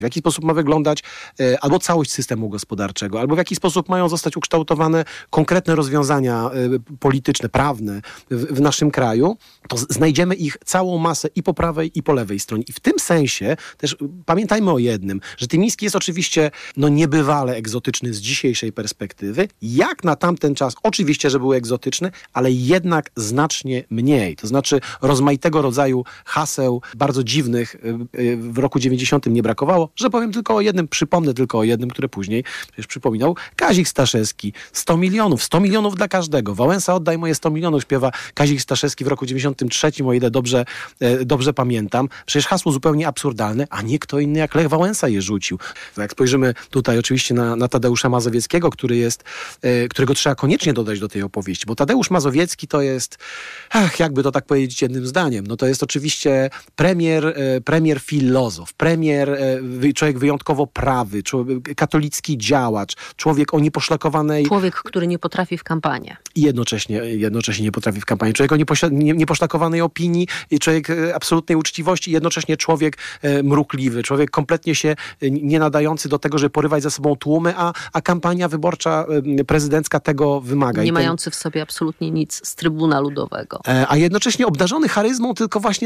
w jaki sposób ma wyglądać albo całość systemu gospodarczego, albo w jaki sposób mają zostać ukształtowane konkretne rozwiązania polityczne, prawne w naszym kraju, to znajdziemy ich całą masę i po prawej, i po lewej stronie. I w tym sensie też pamiętajmy o jednym, że Tymiński jest oczywiście niebywale egzotyczny z dzisiejszej perspektywy. Jak na tamten czas, oczywiście, że był egzotyczny, ale jednak znacznie mniej. To znaczy rozmaitego rodzaju haseł, bardzo dziwnych w roku 90 nie brakowało, że powiem tylko o jednym, przypomnę tylko o jednym, które później przecież przypominał Kazik Staszewski. 100 milionów dla każdego. Wałęsa, oddaj moje 100 milionów, śpiewa Kazik Staszewski w roku 93, o ile dobrze pamiętam. Przecież hasło zupełnie absurdalne, a nie kto inny jak Lech Wałęsa je rzucił. Jak spojrzymy tutaj oczywiście na Tadeusza Mazowieckiego, którego trzeba koniecznie dodać do tej opowieści, bo Tadeusz Mazowiecki to jest, jakby to tak powiedzieć jednym zdaniem, no to jest oczywiście premier filozof, człowiek wyjątkowo prawy, katolicki działacz, człowiek o nieposzlakowanej... Człowiek, który nie potrafi w kampanię. I jednocześnie nie potrafi w kampanii. Człowiek o nieposzlakowanej opinii, człowiek absolutnej uczciwości, jednocześnie człowiek mrukliwy, człowiek kompletnie się nie nadający do tego, żeby porywać za sobą tłumy, a kampania wyborcza prezydencka tego wymaga. Nie mający w sobie absolutnie nic z Trybuna Ludowego. A jednocześnie obdarzony charyzmą, tylko właśnie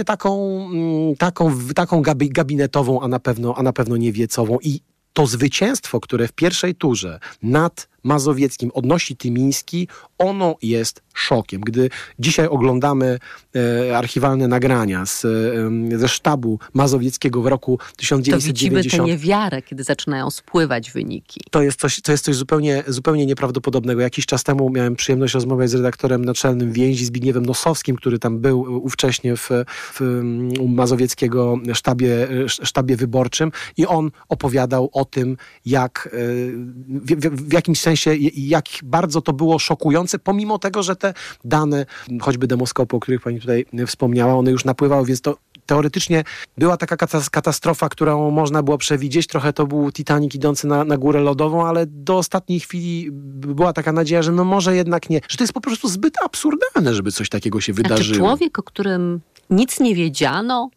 taką gabinetową, a na pewno nie wiecową. I to zwycięstwo, które w pierwszej turze nad Mazowieckim odnosi Tymiński, ono jest szokiem. Gdy dzisiaj oglądamy archiwalne nagrania ze sztabu mazowieckiego w roku 1990... To widzimy tę niewiarę, kiedy zaczynają spływać wyniki. To jest coś zupełnie nieprawdopodobnego. Jakiś czas temu miałem przyjemność rozmawiać z redaktorem naczelnym Więzi Zbigniewem Nosowskim, który tam był ówcześnie w mazowieckiego sztabie wyborczym i on opowiadał o tym, jak w jakimś sensie jak bardzo to było szokujące, pomimo tego, że te dane, choćby demoskopy, o których pani tutaj wspomniała, one już napływały, więc to teoretycznie była taka katastrofa, którą można było przewidzieć. Trochę to był Titanic idący na górę lodową, ale do ostatniej chwili była taka nadzieja, że no może jednak nie. Że to jest po prostu zbyt absurdalne, żeby coś takiego się wydarzyło. Czy człowiek, o którym nic nie wiedziano,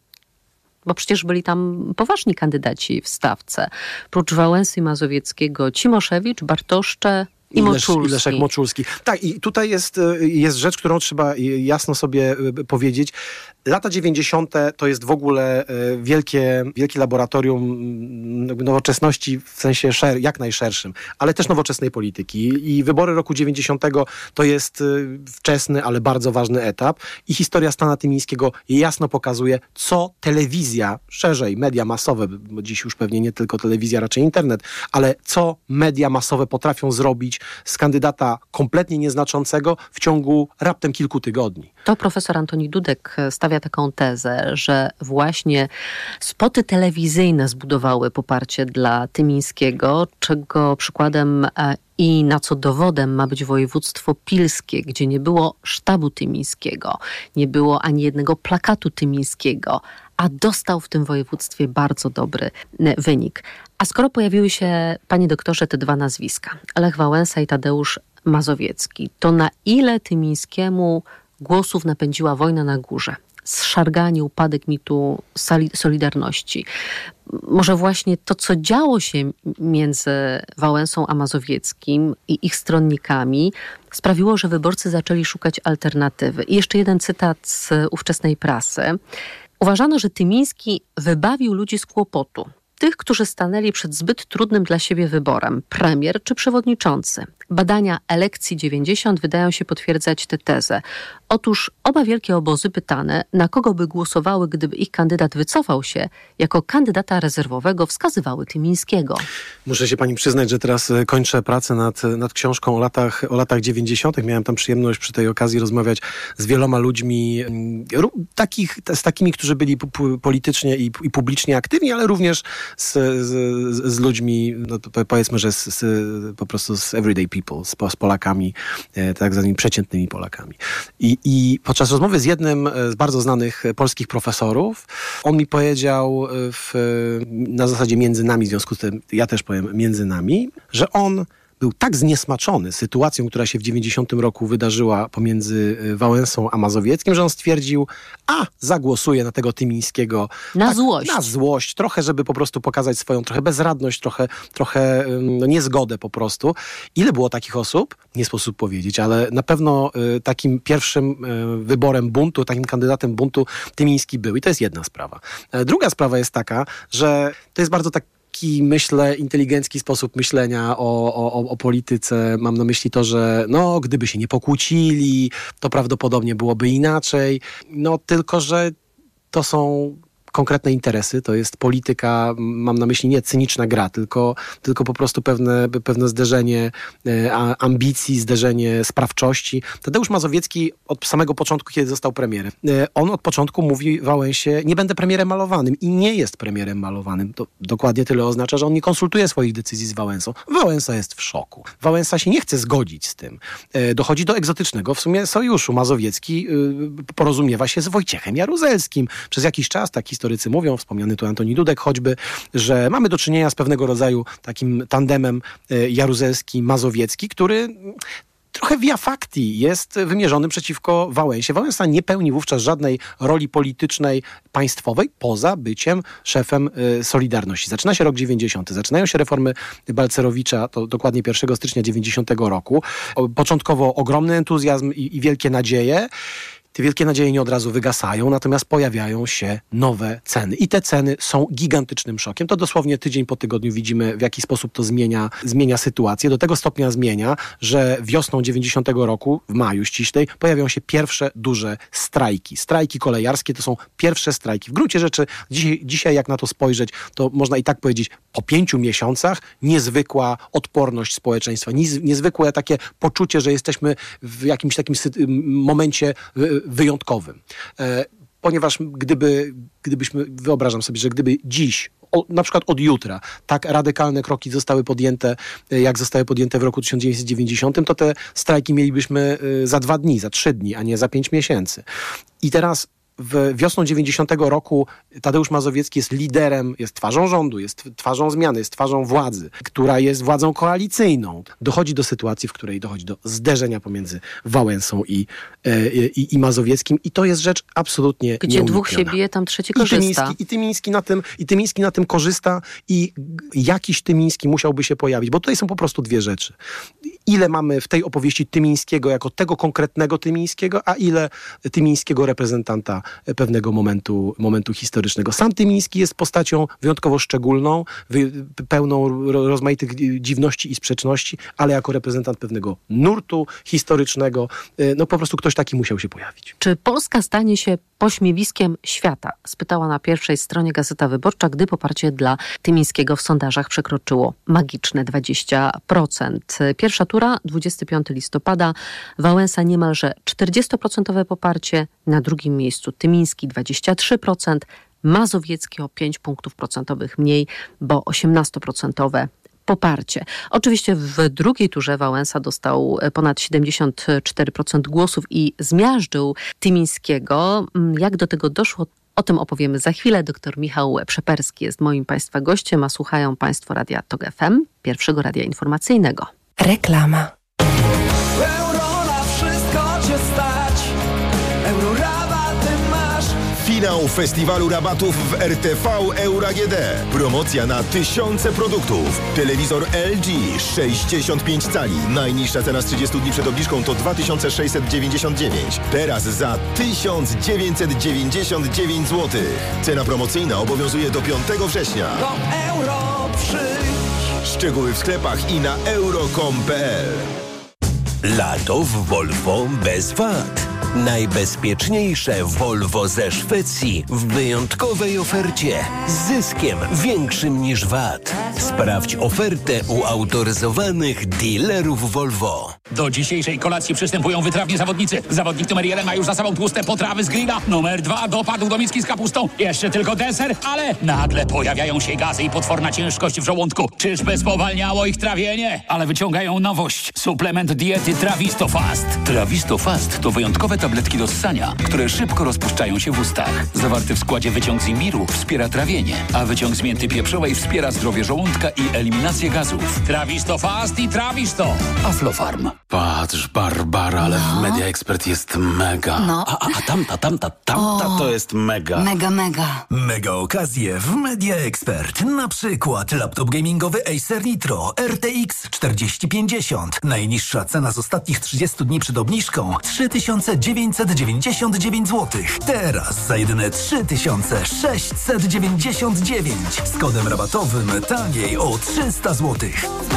bo przecież byli tam poważni kandydaci w stawce. Prócz Wałęsy i Mazowieckiego Cimoszewicz, Bartoszcze i Moczulski. Leszek Moczulski. Tak, i tutaj jest rzecz, którą trzeba jasno sobie powiedzieć. Lata 90. to jest w ogóle wielkie laboratorium nowoczesności w sensie jak najszerszym, ale też nowoczesnej polityki. I wybory roku 90. to jest wczesny, ale bardzo ważny etap. I historia Stana Tymińskiego jasno pokazuje, co telewizja, szerzej media masowe, bo dziś już pewnie nie tylko telewizja, raczej internet, ale co media masowe potrafią zrobić z kandydata kompletnie nieznaczącego w ciągu raptem kilku tygodni. To profesor Antoni Dudek stawia taką tezę, że właśnie spoty telewizyjne zbudowały poparcie dla Tymińskiego, czego przykładem i na co dowodem ma być województwo pilskie, gdzie nie było sztabu Tymińskiego, nie było ani jednego plakatu Tymińskiego, a dostał w tym województwie bardzo dobry wynik. A skoro pojawiły się, panie doktorze, te dwa nazwiska, Lech Wałęsa i Tadeusz Mazowiecki, to na ile Tymińskiemu głosów napędziła wojna na górze? Zszarganie, upadek mitu Solidarności. Może właśnie to, co działo się między Wałęsą a Mazowieckim i ich stronnikami, sprawiło, że wyborcy zaczęli szukać alternatywy. I jeszcze jeden cytat z ówczesnej prasy. Uważano, że Tymiński wybawił ludzi z kłopotu. Tych, którzy stanęli przed zbyt trudnym dla siebie wyborem, premier czy przewodniczący. Badania Elekcji 90 wydają się potwierdzać tę tezę. Otóż oba wielkie obozy pytane, na kogo by głosowały, gdyby ich kandydat wycofał się, jako kandydata rezerwowego wskazywały Tymińskiego. Muszę się pani przyznać, że teraz kończę pracę nad książką o latach 90. Miałem tam przyjemność przy tej okazji rozmawiać z wieloma ludźmi, z takimi, którzy byli politycznie i publicznie aktywni, ale również z ludźmi, no to powiedzmy, że po prostu z everyday people, z Polakami, tak zwanymi przeciętnymi Polakami. I podczas rozmowy z jednym z bardzo znanych polskich profesorów, on mi powiedział na zasadzie między nami, w związku z tym ja też powiem między nami, że on był tak zniesmaczony sytuacją, która się w 90 roku wydarzyła pomiędzy Wałęsą a Mazowieckim, że on stwierdził, zagłosuje na tego Tymińskiego. Na złość. Na złość, trochę, żeby po prostu pokazać swoją trochę bezradność, trochę niezgodę po prostu. Ile było takich osób? Nie sposób powiedzieć, ale na pewno takim pierwszym wyborem buntu, takim kandydatem buntu Tymiński był. I to jest jedna sprawa. Druga sprawa jest taka, że to jest bardzo taki, myślę, inteligencki sposób myślenia o polityce. Mam na myśli to, że gdyby się nie pokłócili, to prawdopodobnie byłoby inaczej. Tylko że to są konkretne interesy, to jest polityka, mam na myśli nie cyniczna gra, tylko po prostu pewne zderzenie ambicji, zderzenie sprawczości. Tadeusz Mazowiecki od samego początku, kiedy został premierem, on od początku mówi Wałęsie, nie będę premierem malowanym i nie jest premierem malowanym. To dokładnie tyle oznacza, że on nie konsultuje swoich decyzji z Wałęsą. Wałęsa jest w szoku. Wałęsa się nie chce zgodzić z tym. Dochodzi do egzotycznego w sumie sojuszu. Mazowiecki porozumiewa się z Wojciechem Jaruzelskim. Przez jakiś czas historycy mówią, wspomniany tu Antoni Dudek choćby, że mamy do czynienia z pewnego rodzaju takim tandemem Jaruzelski-Mazowiecki, który trochę via facti jest wymierzony przeciwko Wałęsie. Wałęsa nie pełni wówczas żadnej roli politycznej, państwowej, poza byciem szefem Solidarności. Zaczyna się rok 90. Zaczynają się reformy Balcerowicza, to dokładnie 1 stycznia 90 roku. Początkowo ogromny entuzjazm i wielkie nadzieje. Te wielkie nadzieje nie od razu wygasają, natomiast pojawiają się nowe ceny. I te ceny są gigantycznym szokiem. To dosłownie tydzień po tygodniu widzimy, w jaki sposób to zmienia sytuację. Do tego stopnia zmienia, że wiosną 90 roku, w maju ściślej, pojawią się pierwsze duże strajki. Strajki kolejarskie to są pierwsze strajki. W gruncie rzeczy dzisiaj jak na to spojrzeć, to można i tak powiedzieć, po 5 miesiącach niezwykła odporność społeczeństwa, niezwykłe takie poczucie, że jesteśmy w jakimś takim momencie wyjątkowym. Ponieważ gdybyśmy, wyobrażam sobie, że gdyby dziś, na przykład od jutra, tak radykalne kroki zostały podjęte, jak zostały podjęte w roku 1990, to te strajki mielibyśmy za 2 dni, za 3 dni, a nie za 5 miesięcy. I teraz wiosną 90 roku Tadeusz Mazowiecki jest liderem, jest twarzą rządu, jest twarzą zmiany, jest twarzą władzy, która jest władzą koalicyjną. Dochodzi do sytuacji, w której dochodzi do zderzenia pomiędzy Wałęsą i Mazowieckim i to jest rzecz absolutnie Gdzie nieunikniona. dwóch się bije, tam trzeci korzysta. I Tymiński na tym korzysta i jakiś Tymiński musiałby się pojawić, bo tutaj są po prostu dwie rzeczy. Ile mamy w tej opowieści Tymińskiego jako tego konkretnego Tymińskiego, a ile Tymińskiego reprezentanta pewnego momentu historycznego. Sam Tymiński jest postacią wyjątkowo szczególną, pełną rozmaitych dziwności i sprzeczności, ale jako reprezentant pewnego nurtu historycznego, po prostu ktoś taki musiał się pojawić. Czy Polska stanie się pośmiewiskiem świata? Spytała na pierwszej stronie Gazeta Wyborcza, gdy poparcie dla Tymińskiego w sondażach przekroczyło magiczne 20%. Pierwsza tura, 25 listopada, Wałęsa niemalże 40% poparcie, na drugim miejscu Tymiński 23%, Mazowiecki o 5 punktów procentowych mniej, bo 18% poparcie. Oczywiście w drugiej turze Wałęsa dostał ponad 74% głosów i zmiażdżył Tymińskiego. Jak do tego doszło? O tym opowiemy za chwilę. Dr Michał Przeperski jest moim Państwa gościem, a słuchają Państwo Radia TOG FM, pierwszego radia informacyjnego. Reklama. Euro na wszystko cię stać. Eurorabaty masz. Finał festiwalu rabatów w RTV Euro AGD. Promocja na tysiące produktów. Telewizor LG 65 cali. Najniższa cena z 30 dni przed obniżką to 2699. Teraz za 1999 zł. Cena promocyjna obowiązuje do 5 września. Do euro przyjdź. Szczegóły w sklepach i na euro.com.pl. Lato w Volvo bez VAT. Najbezpieczniejsze Volvo ze Szwecji w wyjątkowej ofercie z zyskiem większym niż VAT. Sprawdź ofertę u autoryzowanych dealerów Volvo. Do dzisiejszej kolacji przystępują wytrawni zawodnicy. Zawodnik numer 1 ma już za sobą tłuste potrawy z grilla. Numer 2 dopadł do miski z kapustą. Jeszcze tylko deser, ale nagle pojawiają się gazy i potworna ciężkość w żołądku. Czyżby spowalniało ich trawienie? Ale wyciągają nowość. Suplement diety Trawisto Fast. Trawisto Fast to wyjątkowe tabletki do ssania, które szybko rozpuszczają się w ustach. Zawarty w składzie wyciąg z imbiru wspiera trawienie, a wyciąg z mięty pieprzowej wspiera zdrowie żołądka i eliminację gazów. Trawisz to fast i trawisz to. Aflofarm. Patrz, Barbara, ale w Media Expert jest mega. No. A tamta to jest mega. Mega. Mega okazje w Media Expert. Na przykład laptop gamingowy Acer Nitro RTX 4050. Najniższa cena z ostatnich 30 dni przed obniżką 3999 zł. Teraz za jedyne 3699. Z kodem rabatowym taniej o 300 zł.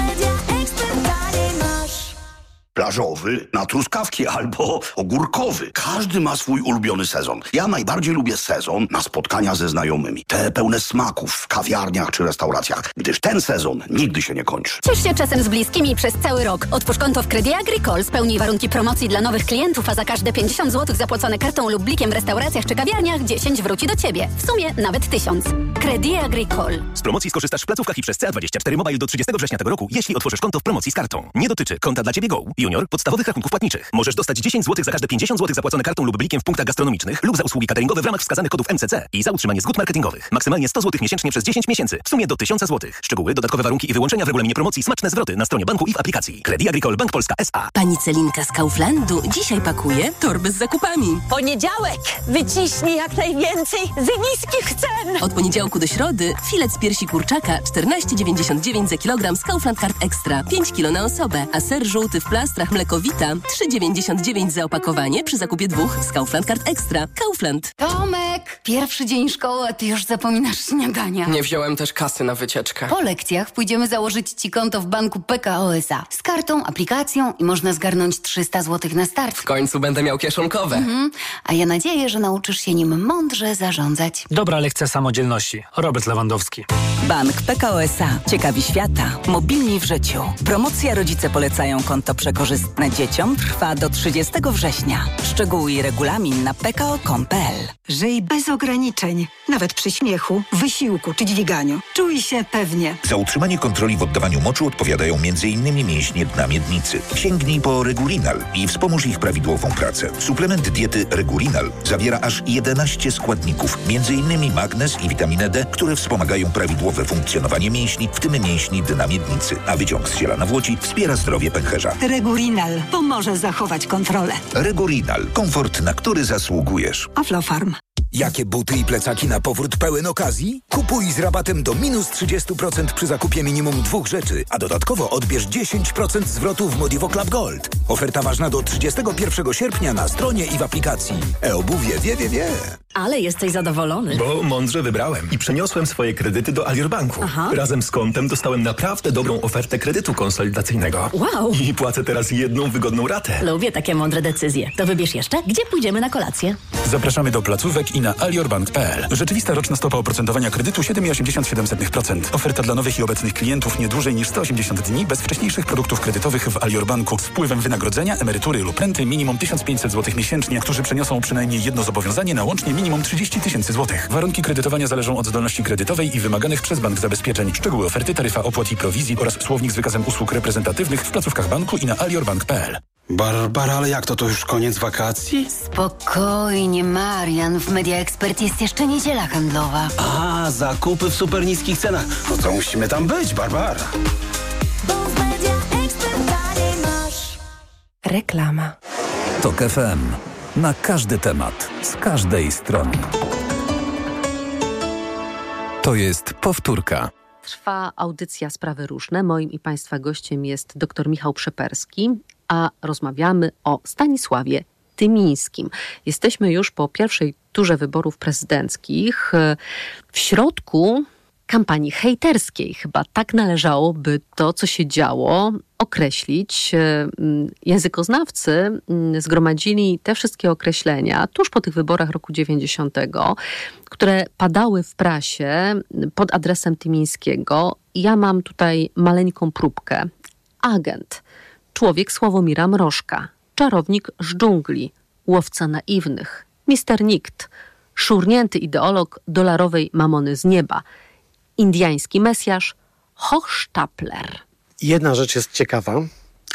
Plażowy na truskawki albo ogórkowy. Każdy ma swój ulubiony sezon. Ja najbardziej lubię sezon na spotkania ze znajomymi. Te pełne smaków w kawiarniach czy restauracjach, gdyż ten sezon nigdy się nie kończy. Ciesz się czasem z bliskimi przez cały rok. Otwórz konto w Credit Agricole, spełnij warunki promocji dla nowych klientów, a za każde 50 zł zapłacone kartą lub blikiem w restauracjach czy kawiarniach 10 wróci do Ciebie. W sumie nawet 1000. Credit Agricole. Z promocji skorzystasz w placówkach i przez CA24 Mobile do 30 września tego roku, jeśli otworzysz konto w promocji z kartą. Nie dotyczy konta dla Ciebie Go, Junior, podstawowych rachunków płatniczych. Możesz dostać 10 zł za każde 50 zł zapłacone kartą lub blikiem w punktach gastronomicznych lub za usługi cateringowe w ramach wskazanych kodów MCC i za utrzymanie zgód marketingowych. Maksymalnie 100 zł miesięcznie przez 10 miesięcy. W sumie do 1000 zł. Szczegóły, dodatkowe warunki i wyłączenia w regulaminie promocji, smaczne zwroty na stronie banku i w aplikacji. Credit Agricole Bank Polska S.A. Pani Celinka z Kauflandu dzisiaj pakuje torby z zakupami. Poniedziałek! Wyciśnij jak najwięcej z niskich cen! Od poniedziałku do środy filet z piersi kurczaka 14,99 za kilogram z Kaufland Card Extra. 5 kg na osobę, a ser żółty w plastrach mlekowita 3,99 za opakowanie przy zakupie 2 z Kaufland Card Extra. Kaufland. Tomek, pierwszy dzień szkoły, a ty już zapominasz śniadania. Nie wziąłem też kasy na wycieczkę. Po lekcjach pójdziemy założyć ci konto w banku PKO SA. Z kartą, aplikacją i można zgarnąć 300 zł na start. W końcu będę miał kieszonkowe. A ja nadzieję, że nauczysz się nim mądrze zarządzać. Dobra lekcja samodzielności. Robert Lewandowski. Bank PKO SA. Ciekawi świata. Mobilni w życiu. Promocja Rodzice polecają konto przekorzystne dzieciom trwa do 30 września. Szczegóły i regulamin na pko.com.pl. Żyj bez ograniczeń. Nawet przy śmiechu, wysiłku czy dźwiganiu. Czuj się pewnie. Za utrzymanie kontroli w oddawaniu moczu odpowiadają m.in. mięśnie dna miednicy. Sięgnij po Regulinal i wspomóż ich prawidłową pracę. Suplement diety Regulinal zawiera aż 11 składników, m.in. magnez i witaminę D, które wspomagają prawidłowe funkcjonowanie mięśni, w tym mięśni dna miednicy. A wyciąg z ziela nawłoci wspiera zdrowie pęcherza. Regulinal pomoże zachować kontrolę. Regulinal. Komfort, na który zasługujesz. Aflofarm. Jakie buty i plecaki na powrót pełen okazji? Kupuj z rabatem do minus 30% przy zakupie minimum 2 rzeczy, a dodatkowo odbierz 10% zwrotu w Modivo Club Gold. Oferta ważna do 31 sierpnia na stronie i w aplikacji. E-obuwie wie. Ale jesteś zadowolony. Bo mądrze wybrałem i przeniosłem swoje kredyty do Alior Banku. Razem z kontem dostałem naprawdę dobrą ofertę kredytu konsolidacyjnego. Wow! I płacę teraz jedną wygodną ratę. Lubię takie mądre decyzje. To wybierz jeszcze, gdzie pójdziemy na kolację. Zapraszamy do placówek i na aliorbank.pl. Rzeczywista roczna stopa oprocentowania kredytu 7,87%. Oferta dla nowych i obecnych klientów nie dłużej niż 180 dni bez wcześniejszych produktów kredytowych w Alior Banku z wpływem wynagrodzenia, emerytury lub renty minimum 1500 zł miesięcznie, którzy przeniosą przynajmniej jedno zobowiązanie na łącznie minimum 30 000 zł. Warunki kredytowania zależą od zdolności kredytowej i wymaganych przez bank zabezpieczeń. Szczegóły oferty, taryfa opłat i prowizji oraz słownik z wykazem usług reprezentatywnych w placówkach banku i na aliorbank.pl. Barbara, ale jak to już koniec wakacji? Spokojnie, Marian. W Media Expert jest jeszcze niedziela handlowa. A, zakupy w super niskich cenach. No to musimy tam być, Barbara. Reklama. TOK FM. Na każdy temat. Z każdej strony. To jest powtórka. Trwa audycja Sprawy Różne. Moim i Państwa gościem jest dr Michał Przeperski, a rozmawiamy o Stanisławie Tymińskim. Jesteśmy już po pierwszej turze wyborów prezydenckich, w środku kampanii hejterskiej. Chyba tak należałoby to, co się działo, określić. Językoznawcy zgromadzili te wszystkie określenia tuż po tych wyborach roku 90, które padały w prasie pod adresem Tymińskiego. Ja mam tutaj maleńką próbkę. Agent, człowiek Sławomira Mrożka, czarownik z dżungli, łowca naiwnych, mister Nikt, szurnięty ideolog dolarowej mamony z nieba, indiański mesjasz, Hochstapler. Jedna rzecz jest ciekawa,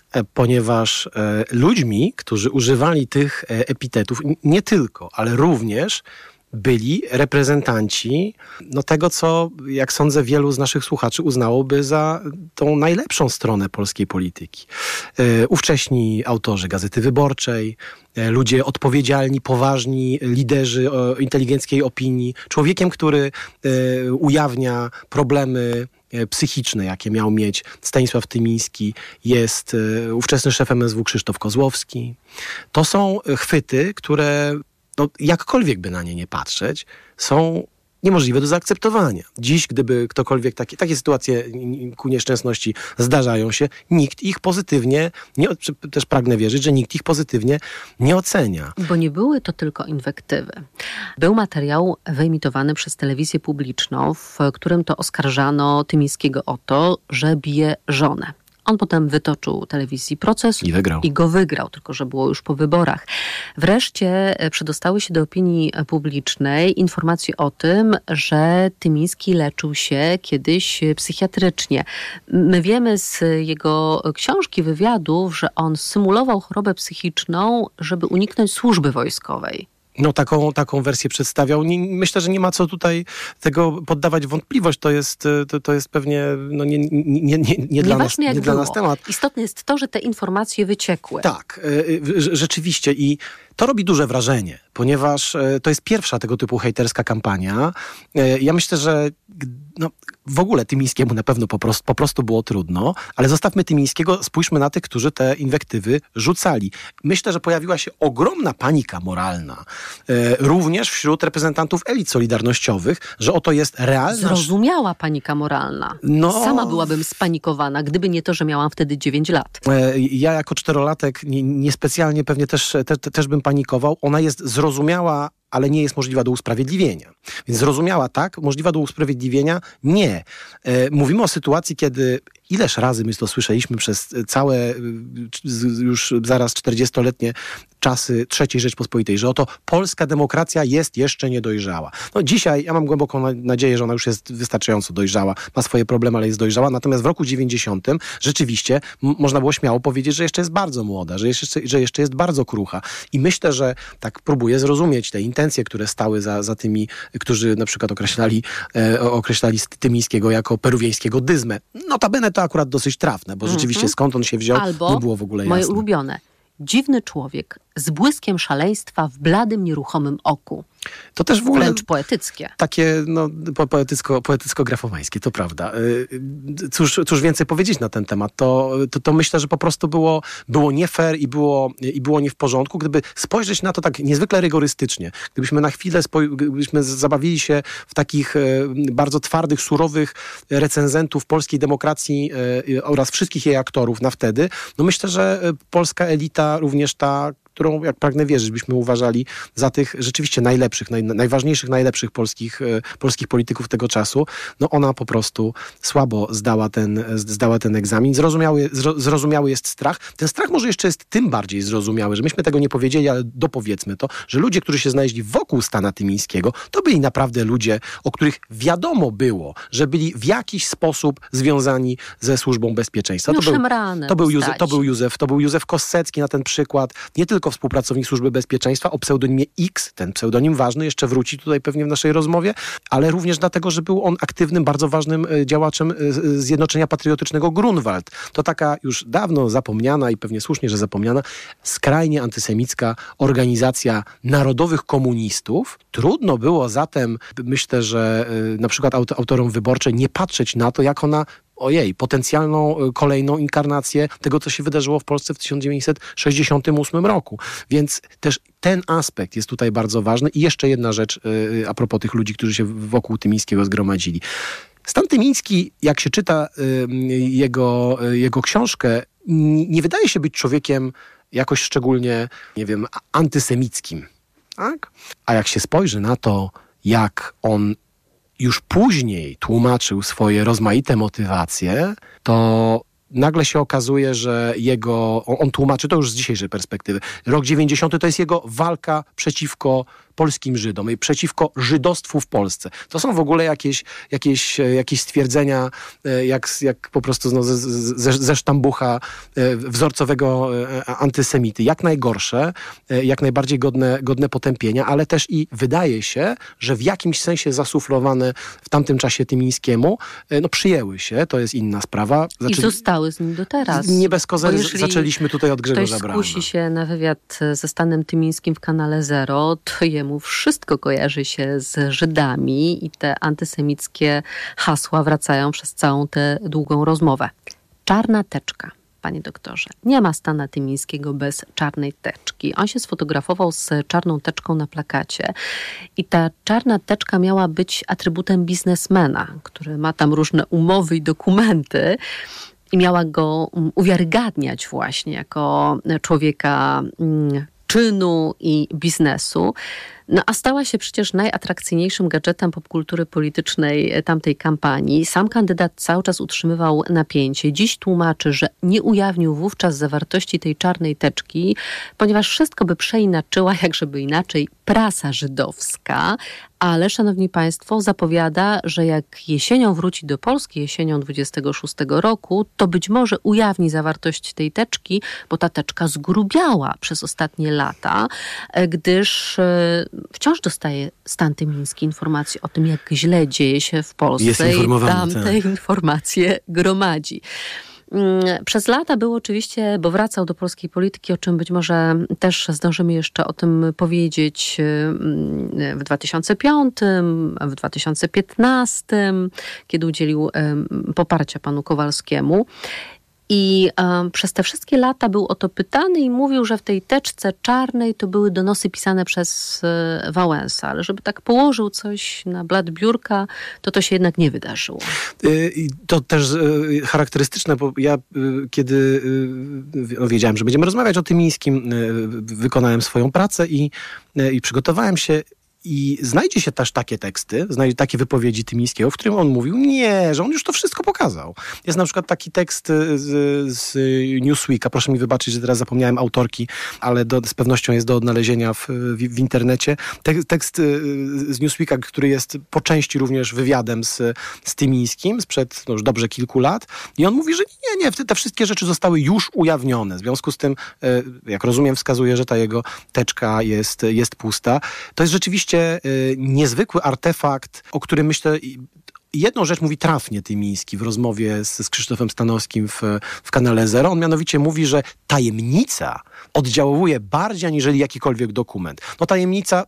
ponieważ ludźmi, którzy używali tych epitetów, nie tylko, ale również byli reprezentanci tego, co, jak sądzę, wielu z naszych słuchaczy uznałoby za tą najlepszą stronę polskiej polityki. Ówcześni autorzy Gazety Wyborczej, ludzie odpowiedzialni, poważni, liderzy inteligenckiej opinii. Człowiekiem, który ujawnia problemy psychiczne, jakie miał mieć Stanisław Tymiński, jest ówczesny szef MSW Krzysztof Kozłowski. To są chwyty, które jakkolwiek by na nie nie patrzeć, są niemożliwe do zaakceptowania. Dziś, gdyby ktokolwiek takie sytuacje ku nieszczęsności zdarzają się, nikt ich pozytywnie, też pragnę wierzyć, że nikt ich pozytywnie nie ocenia. Bo nie były to tylko inwektywy. Był materiał wyemitowany przez telewizję publiczną, w którym to oskarżano Tymińskiego o to, że bije żonę. On potem wytoczył telewizji proces i go wygrał, tylko że było już po wyborach. Wreszcie przedostały się do opinii publicznej informacje o tym, że Tymiński leczył się kiedyś psychiatrycznie. My wiemy z jego książki, wywiadów, że on symulował chorobę psychiczną, żeby uniknąć służby wojskowej. Taką wersję przedstawiał. Myślę, że nie ma co tutaj tego poddawać wątpliwość. To jest pewnie nie dla nas temat. Istotne jest to, że te informacje wyciekły. Tak, rzeczywiście. I to robi duże wrażenie, ponieważ to jest pierwsza tego typu hejterska kampania. Ja myślę, że w ogóle Tymińskiemu na pewno po prostu było trudno, ale zostawmy Tymińskiego, spójrzmy na tych, którzy te inwektywy rzucali. Myślę, że pojawiła się ogromna panika moralna, również wśród reprezentantów elit solidarnościowych, że oto jest realna... Zrozumiała panika moralna. Sama byłabym spanikowana, gdyby nie to, że miałam wtedy 9 lat. Ja jako 4-latek niespecjalnie pewnie też bym panikował. Ona jest zrozumiała, ale nie jest możliwa do usprawiedliwienia. Więc zrozumiała tak, możliwa do usprawiedliwienia nie. Mówimy o sytuacji, kiedy ileż razy my to słyszeliśmy przez całe już zaraz 40-letnie czasy III Rzeczpospolitej, że oto polska demokracja jest jeszcze niedojrzała. Dzisiaj ja mam głęboką nadzieję, że ona już jest wystarczająco dojrzała, ma swoje problemy, ale jest dojrzała. Natomiast w roku 90 rzeczywiście można było śmiało powiedzieć, że jeszcze jest bardzo młoda, że jeszcze jest bardzo krucha. I myślę, że tak próbuję zrozumieć te intencje, które stały za tymi, którzy na przykład określali Tymińskiego jako peruwiańskiego dyzmę. Notabene to akurat dosyć trafne, bo rzeczywiście skąd on się wziął, nie było w ogóle jasne. Moje ulubione. Dziwny człowiek z błyskiem szaleństwa w bladym, nieruchomym oku. To też w ogóle... Wręcz poetyckie. Takie poetycko-grafomajskie, to prawda. Cóż więcej powiedzieć na ten temat? To myślę, że po prostu było nie fair i było nie w porządku. Gdyby spojrzeć na to tak niezwykle rygorystycznie, gdybyśmy na chwilę gdybyśmy zabawili się w takich bardzo twardych, surowych recenzentów polskiej demokracji oraz wszystkich jej aktorów na wtedy, myślę, że polska elita, również ta, którą, jak pragnę wierzyć, byśmy uważali za tych rzeczywiście najlepszych, najważniejszych, najlepszych polskich polityków tego czasu, ona po prostu słabo zdała ten egzamin. Zrozumiały jest strach. Ten strach może jeszcze jest tym bardziej zrozumiały, że myśmy tego nie powiedzieli, ale dopowiedzmy to, że ludzie, którzy się znaleźli wokół Stana Tymińskiego, to byli naprawdę ludzie, o których wiadomo było, że byli w jakiś sposób związani ze Służbą Bezpieczeństwa. To był Józef Kossecki na ten przykład, nie tylko współpracownik Służby Bezpieczeństwa o pseudonimie X, ten pseudonim ważny, jeszcze wróci tutaj pewnie w naszej rozmowie, ale również dlatego, że był on aktywnym, bardzo ważnym działaczem Zjednoczenia Patriotycznego Grunwald. To taka już dawno zapomniana i pewnie słusznie, że zapomniana, skrajnie antysemicka organizacja narodowych komunistów. Trudno było zatem, myślę, że na przykład autorom Wyborczej nie patrzeć na to, jak ona potencjalną kolejną inkarnację tego, co się wydarzyło w Polsce w 1968 roku. Więc też ten aspekt jest tutaj bardzo ważny. I jeszcze jedna rzecz a propos tych ludzi, którzy się wokół Tymińskiego zgromadzili. Stan Tymiński, jak się czyta jego książkę, nie wydaje się być człowiekiem jakoś szczególnie, antysemickim. Tak? A jak się spojrzy na to, jak on już później tłumaczył swoje rozmaite motywacje, to nagle się okazuje, że on tłumaczy to już z dzisiejszej perspektywy. Rok 90 to jest jego walka przeciwko polskim Żydom i przeciwko żydostwu w Polsce. To są w ogóle jakieś stwierdzenia, jak po prostu ze sztambucha wzorcowego antysemity. Jak najgorsze, jak najbardziej godne potępienia, ale też i wydaje się, że w jakimś sensie zasuflowane w tamtym czasie Tymińskiemu, przyjęły się, to jest inna sprawa. I zostały z nim do teraz. Nie bez kozery zaczęliśmy tutaj od Grzegorza Brauna. Ktoś skusi się na wywiad ze Stanem Tymińskim w kanale Zero, to jemu wszystko kojarzy się z Żydami i te antysemickie hasła wracają przez całą tę długą rozmowę. Czarna teczka. Panie doktorze, nie ma Stana Tymińskiego bez czarnej teczki. On się sfotografował z czarną teczką na plakacie i ta czarna teczka miała być atrybutem biznesmena, który ma tam różne umowy i dokumenty i miała go uwiarygadniać właśnie jako człowieka czynu i biznesu. No a stała się przecież najatrakcyjniejszym gadżetem popkultury politycznej tamtej kampanii. Sam kandydat cały czas utrzymywał napięcie. Dziś tłumaczy, że nie ujawnił wówczas zawartości tej czarnej teczki, ponieważ wszystko by przeinaczyła, jak żeby inaczej, prasa żydowska. Ale, szanowni państwo, zapowiada, że jak jesienią wróci do Polski, jesienią 26 roku, to być może ujawni zawartość tej teczki, bo ta teczka zgrubiała przez ostatnie lata, gdyż wciąż dostaje Stan Tymiński informacje o tym, jak źle dzieje się w Polsce i tam te informacje gromadzi. Przez lata był oczywiście, bo wracał do polskiej polityki, o czym być może też zdążymy jeszcze o tym powiedzieć w 2005, w 2015, kiedy udzielił poparcia panu Kowalskiemu. I przez te wszystkie lata był o to pytany i mówił, że w tej teczce czarnej to były donosy pisane przez Wałęsa, ale żeby tak położył coś na blat biurka, to się jednak nie wydarzyło. To też charakterystyczne, bo ja kiedy wiedziałem, że będziemy rozmawiać o Tymińskim, wykonałem swoją pracę i przygotowałem się. I znajdzie się też takie teksty, takie wypowiedzi Tymińskiego, w którym on mówił, że on już to wszystko pokazał. Jest na przykład taki tekst z Newsweeka, proszę mi wybaczyć, że teraz zapomniałem autorki, ale z pewnością jest do odnalezienia w internecie. Tekst z Newsweeka, który jest po części również wywiadem z Tymińskim sprzed już dobrze kilku lat. I on mówi, że nie, te wszystkie rzeczy zostały już ujawnione. W związku z tym, jak rozumiem, wskazuje, że ta jego teczka jest pusta. To jest rzeczywiście niezwykły artefakt, o którym myślę, jedną rzecz mówi trafnie Tymiński w rozmowie z Krzysztofem Stanowskim w kanale Zero. On mianowicie mówi, że tajemnica oddziałuje bardziej aniżeli jakikolwiek dokument. Tajemnica,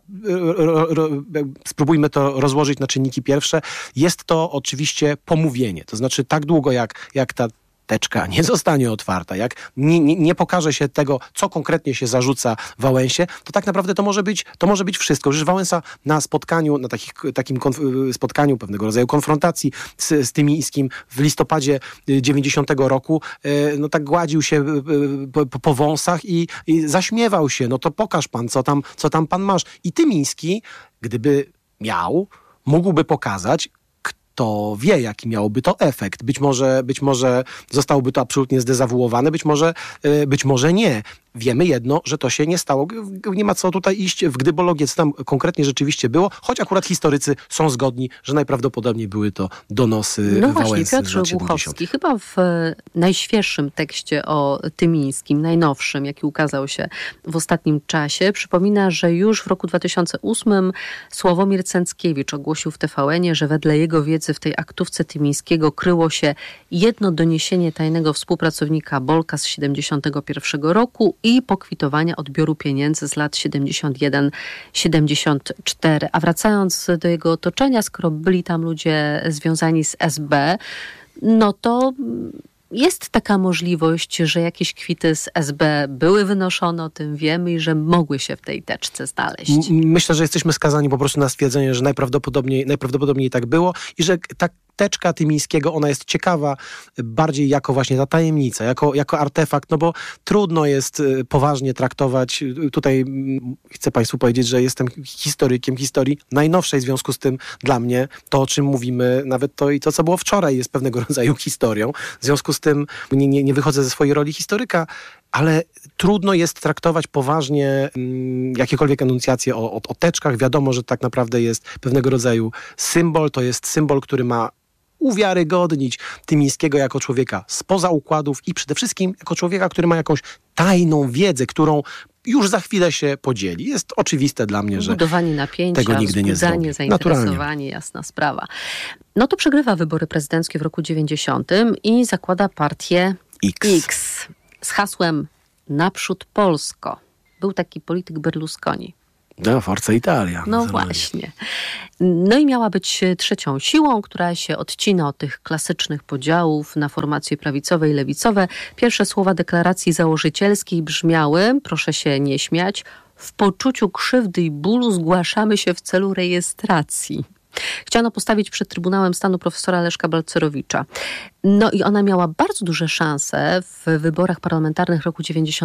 spróbujmy to rozłożyć na czynniki pierwsze, jest to oczywiście pomówienie. To znaczy tak długo jak ta teczka nie zostanie otwarta, jak nie pokaże się tego, co konkretnie się zarzuca Wałęsie, to tak naprawdę to może być wszystko. Przecież Wałęsa na spotkaniu, na takim spotkaniu, pewnego rodzaju konfrontacji z Tymińskim w listopadzie 90 roku, tak gładził się po wąsach i zaśmiewał się. To pokaż pan, co tam pan masz. I Tymiński, gdyby mógłby pokazać, to wie, jaki miałby to efekt. Być może zostałoby to absolutnie zdezawuowane, być może nie. Wiemy jedno, że to się nie stało. Nie ma co tutaj iść w gdybologię, co tam konkretnie rzeczywiście było, choć akurat historycy są zgodni, że najprawdopodobniej były to donosy Wałęsy. Piotr Głuchowski chyba w najświeższym tekście o Tymińskim, najnowszym, jaki ukazał się w ostatnim czasie, przypomina, że już w roku 2008 Sławomir Cęckiewicz ogłosił w TVN-ie, że wedle jego wiedzy w tej aktówce Tymińskiego kryło się jedno doniesienie tajnego współpracownika Bolka z 71 roku i pokwitowania odbioru pieniędzy z lat 71-74. A wracając do jego otoczenia, skoro byli tam ludzie związani z SB, to jest taka możliwość, że jakieś kwity z SB były wynoszone, o tym wiemy, i że mogły się w tej teczce znaleźć. Myślę, że jesteśmy skazani po prostu na stwierdzenie, że najprawdopodobniej tak było i że ta teczka Tymińskiego, ona jest ciekawa bardziej jako właśnie ta tajemnica, jako artefakt, bo trudno jest poważnie traktować. Tutaj chcę państwu powiedzieć, że jestem historykiem historii najnowszej, w związku z tym dla mnie to, o czym mówimy, nawet to i to, co było wczoraj, jest pewnego rodzaju historią. W związku z tym nie wychodzę ze swojej roli historyka. ale trudno jest traktować poważnie jakiekolwiek enuncjacje o teczkach. Wiadomo, że tak naprawdę jest pewnego rodzaju symbol. To jest symbol, który ma uwiarygodnić Tymińskiego jako człowieka spoza układów i przede wszystkim jako człowieka, który ma jakąś tajną wiedzę, którą już za chwilę się podzieli. Jest oczywiste dla mnie, że budowanie napięcia, tego nigdy nie zrobi. zainteresowanie, jasna sprawa. No to przegrywa wybory prezydenckie w roku 90 i zakłada partię X z hasłem Naprzód Polsko. Był taki polityk Berlusconi. No, Forza Italia. No właśnie. No i miała być trzecią siłą, która się odcina od tych klasycznych podziałów na formacje prawicowe i lewicowe. Pierwsze słowa deklaracji założycielskiej brzmiały, proszę się nie śmiać, w poczuciu krzywdy i bólu zgłaszamy się w celu rejestracji. Chciano postawić przed Trybunałem Stanu profesora Leszka Balcerowicza. No i ona miała bardzo duże szanse w wyborach parlamentarnych roku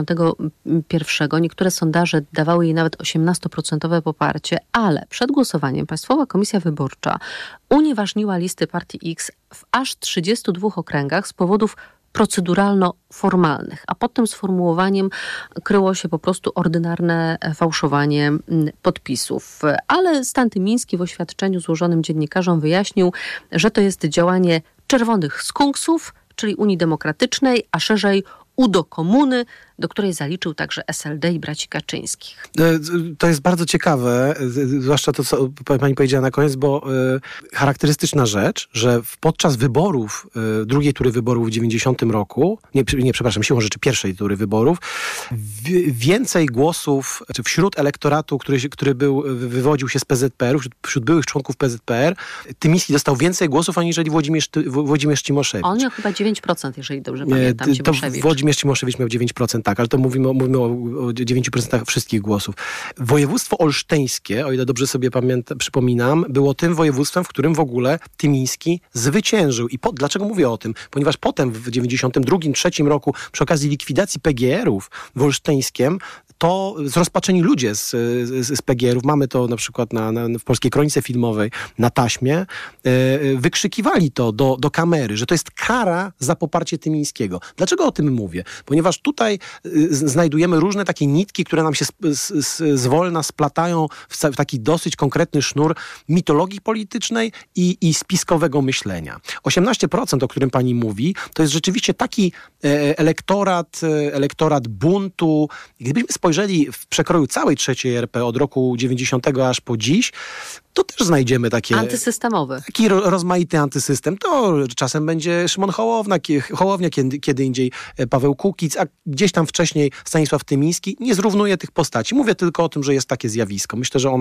91. Niektóre sondaże dawały jej nawet 18% poparcie, ale przed głosowaniem Państwowa Komisja Wyborcza unieważniła listy partii X w aż 32 okręgach z powodów proceduralno-formalnych, a pod tym sformułowaniem kryło się po prostu ordynarne fałszowanie podpisów. Ale Stan Tymiński w oświadczeniu złożonym dziennikarzom wyjaśnił, że to jest działanie czerwonych skunksów, czyli Unii Demokratycznej, a szerzej UDO Komuny, do której zaliczył także SLD i braci Kaczyńskich. To jest bardzo ciekawe, zwłaszcza to, co pani powiedziała na koniec, bo charakterystyczna rzecz, że podczas wyborów, drugiej tury wyborów w 90 roku, siłą rzeczy pierwszej tury wyborów, więcej głosów wśród elektoratu, który wywodził się z PZPR-u, wśród byłych członków PZPR, Tymiński dostał więcej głosów, aniżeli Włodzimierz Cimoszewicz. On miał chyba 9%, jeżeli dobrze pamiętam, Cimoszewicz. Włodzimierz Cimoszewicz miał 9%, tak, ale to mówimy o 9% wszystkich głosów. Województwo olsztyńskie, o ile dobrze sobie przypominam, było tym województwem, w którym w ogóle Tymiński zwyciężył. I dlaczego mówię o tym? Ponieważ potem w 92-93 roku przy okazji likwidacji PGR-ów w Olsztyńskiem to zrozpaczeni ludzie z PGR-ów, mamy to na przykład w Polskiej Kronice Filmowej na taśmie, wykrzykiwali to do kamery, że to jest kara za poparcie Tymińskiego. Dlaczego o tym mówię? Ponieważ tutaj znajdujemy różne takie nitki, które nam się zwolna splatają w taki dosyć konkretny sznur mitologii politycznej i spiskowego myślenia. 18%, o którym pani mówi, to jest rzeczywiście taki elektorat buntu. Gdybyśmy spojrzeli w przekroju całej trzeciej RP od roku 90 aż po dziś, to też znajdziemy takie... Antysystemowy. Taki rozmaity antysystem. To czasem będzie Szymon Hołownia, kiedy indziej Paweł Kukiz, a gdzieś tam wcześniej Stanisław Tymiński. Nie zrównuje tych postaci. Mówię tylko o tym, że jest takie zjawisko. Myślę, że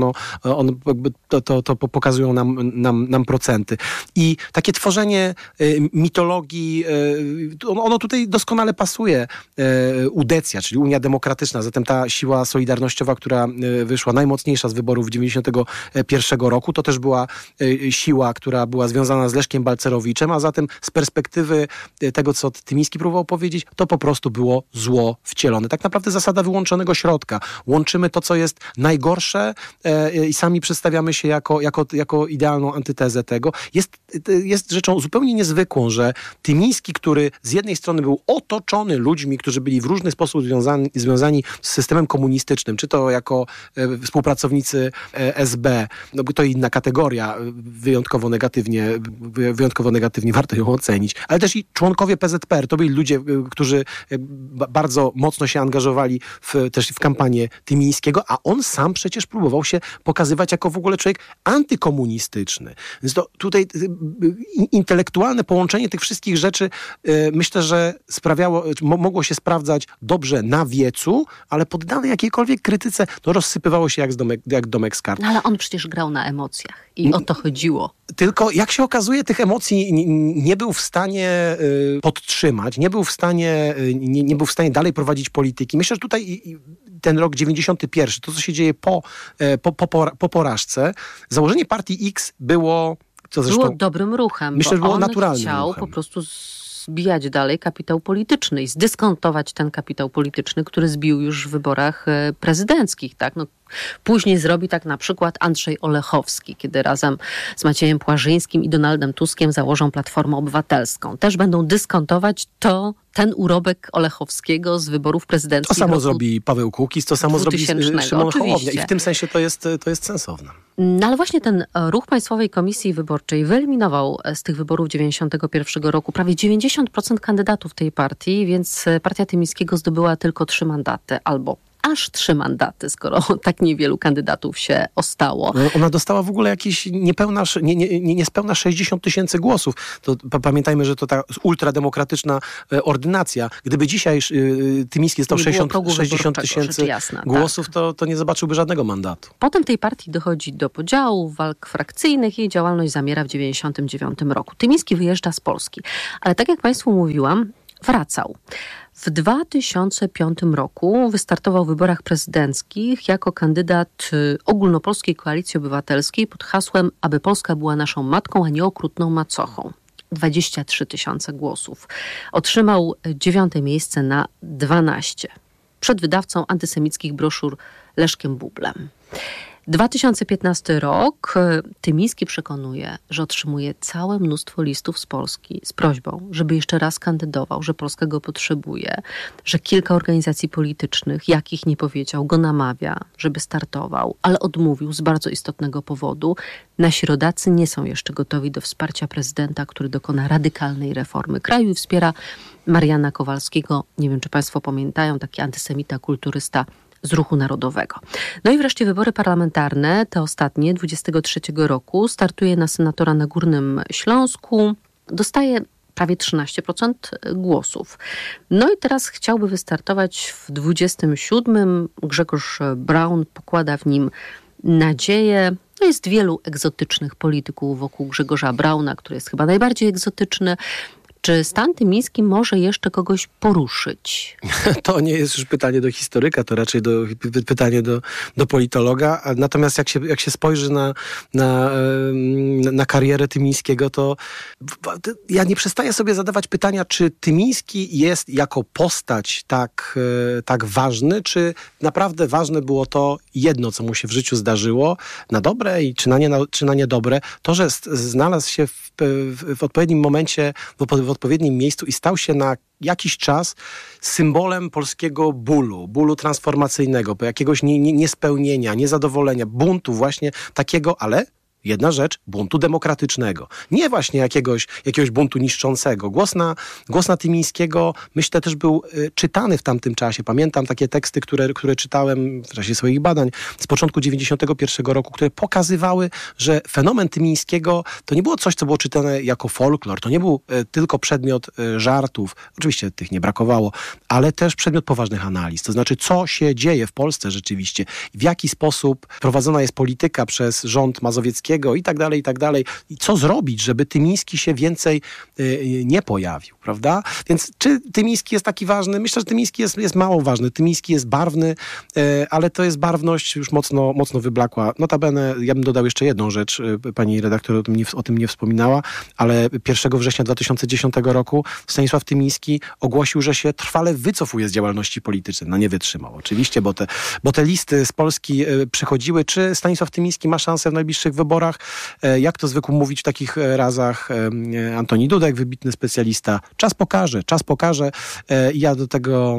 to pokazują nam procenty. I takie tworzenie mitologii, ono tutaj doskonale pasuje. UDECJA, czyli Unia Demokratyczna, zatem ta siła solidarnościowa, która wyszła najmocniejsza z wyborów w 91 roku, to też była siła, która była związana z Leszkiem Balcerowiczem, a zatem z perspektywy tego, co Tymiński próbował powiedzieć, to po prostu było zło wcielone. Tak naprawdę zasada wyłączonego środka. Łączymy to, co jest najgorsze i sami przedstawiamy się jako idealną antytezę tego. Jest rzeczą zupełnie niezwykłą, że Tymiński, który z jednej strony był otoczony ludźmi, którzy byli w różny sposób związani z systemem komunistycznym, czy to jako współpracownicy SB, no bo to inna kategoria, wyjątkowo negatywnie warto ją ocenić, ale też i członkowie PZPR, to byli ludzie, którzy bardzo mocno się angażowali też w kampanię Tymińskiego, a on sam przecież próbował się pokazywać jako w ogóle człowiek antykomunistyczny. Więc to tutaj intelektualne połączenie tych wszystkich rzeczy myślę, że mogło się sprawdzać dobrze na wiecu, ale poddane jakiejkolwiek krytyce, to rozsypywało się jak domek z kart. No ale on przecież grał na emocjach i o to chodziło. Tylko jak się okazuje, tych emocji nie był w stanie podtrzymać, nie był w stanie dalej prowadzić polityki. Myślę, że tutaj ten rok 91, to co się dzieje po porażce, założenie partii X było... Było dobrym ruchem, myślę, że było naturalnym chciał ruchem. Po prostu zbijać dalej kapitał polityczny i zdyskontować ten kapitał polityczny, który zbił już w wyborach prezydenckich, tak? No, Później zrobi tak na przykład Andrzej Olechowski, kiedy razem z Maciejem Płażyńskim i Donaldem Tuskiem założą Platformę Obywatelską. Też będą dyskontować ten urobek Olechowskiego z wyborów prezydenckich. To samo zrobi Paweł Kukiz, to samo zrobi Szymon Hołownia i w tym sensie to jest sensowne. No ale właśnie ten ruch Państwowej Komisji Wyborczej wyeliminował z tych wyborów 1991 roku prawie 90% kandydatów tej partii, więc partia Tymińskiego zdobyła tylko 3 mandaty albo aż 3 mandaty, skoro tak niewielu kandydatów się ostało. No, ona dostała w ogóle jakieś niespełna 60 000 głosów. To pamiętajmy, że to ta ultrademokratyczna ordynacja. Gdyby dzisiaj Tymiński dostał 60 000 głosów, to nie zobaczyłby żadnego mandatu. Potem tej partii dochodzi do podziałów, walk frakcyjnych. Jej działalność zamiera w 1999 roku. Tymiński wyjeżdża z Polski. Ale tak jak Państwu mówiłam, wracał. W 2005 roku wystartował w wyborach prezydenckich jako kandydat Ogólnopolskiej Koalicji Obywatelskiej pod hasłem aby Polska była naszą matką, a nie okrutną macochą. 23 000 głosów. Otrzymał 9. miejsce na 12. Przed wydawcą antysemickich broszur Leszkiem Bublem. 2015 rok. Tymiński przekonuje, że otrzymuje całe mnóstwo listów z Polski z prośbą, żeby jeszcze raz kandydował, że Polska go potrzebuje, że kilka organizacji politycznych, jakich nie powiedział, go namawia, żeby startował, ale odmówił z bardzo istotnego powodu. Nasi rodacy nie są jeszcze gotowi do wsparcia prezydenta, który dokona radykalnej reformy kraju i wspiera Mariana Kowalskiego. Nie wiem, czy Państwo pamiętają, taki antysemita, kulturysta z Ruchu Narodowego. No i wreszcie wybory parlamentarne, te ostatnie, 23 roku, startuje na senatora na Górnym Śląsku, dostaje prawie 13% głosów. No i teraz chciałby wystartować w 27. Grzegorz Braun pokłada w nim nadzieję. No jest wielu egzotycznych polityków wokół Grzegorza Brauna, który jest chyba najbardziej egzotyczny. Czy stan tymiński może jeszcze kogoś poruszyć? To nie jest już pytanie do historyka, to raczej pytanie do politologa. Natomiast jak się spojrzy na karierę Tymińskiego, to ja nie przestaję sobie zadawać pytania, czy Tymiński jest jako postać tak ważny, czy naprawdę ważne było to jedno, co mu się w życiu zdarzyło, na dobre i czy na niedobre. To, że znalazł się w odpowiednim momencie, w odpowiednim miejscu i stał się na jakiś czas symbolem polskiego bólu transformacyjnego, jakiegoś niespełnienia, niezadowolenia, buntu właśnie takiego, ale jedna rzecz, buntu demokratycznego. Nie właśnie jakiegoś buntu niszczącego. Głos na Tymińskiego, myślę, też był czytany w tamtym czasie. Pamiętam takie teksty, które czytałem w czasie swoich badań z początku 91 roku, które pokazywały, że fenomen Tymińskiego to nie było coś, co było czytane jako folklor. To nie był tylko przedmiot żartów. Oczywiście tych nie brakowało, ale też przedmiot poważnych analiz. To znaczy, co się dzieje w Polsce rzeczywiście. W jaki sposób prowadzona jest polityka przez rząd mazowieckiego i tak dalej. I co zrobić, żeby Tymiński się więcej nie pojawił, prawda? Więc czy Tymiński jest taki ważny? Myślę, że Tymiński jest mało ważny. Tymiński jest barwny, ale to jest barwność już mocno wyblakła. Notabene, ja bym dodał jeszcze jedną rzecz. Pani redaktor o tym nie wspominała, ale 1 września 2010 roku Stanisław Tymiński ogłosił, że się trwale wycofuje z działalności politycznej. No nie wytrzymał oczywiście, bo te listy z Polski przychodziły. Czy Stanisław Tymiński ma szansę w najbliższych wyborach? Jak to zwykł mówić w takich razach Antoni Dudek, wybitny specjalista. Czas pokaże. Ja do tego,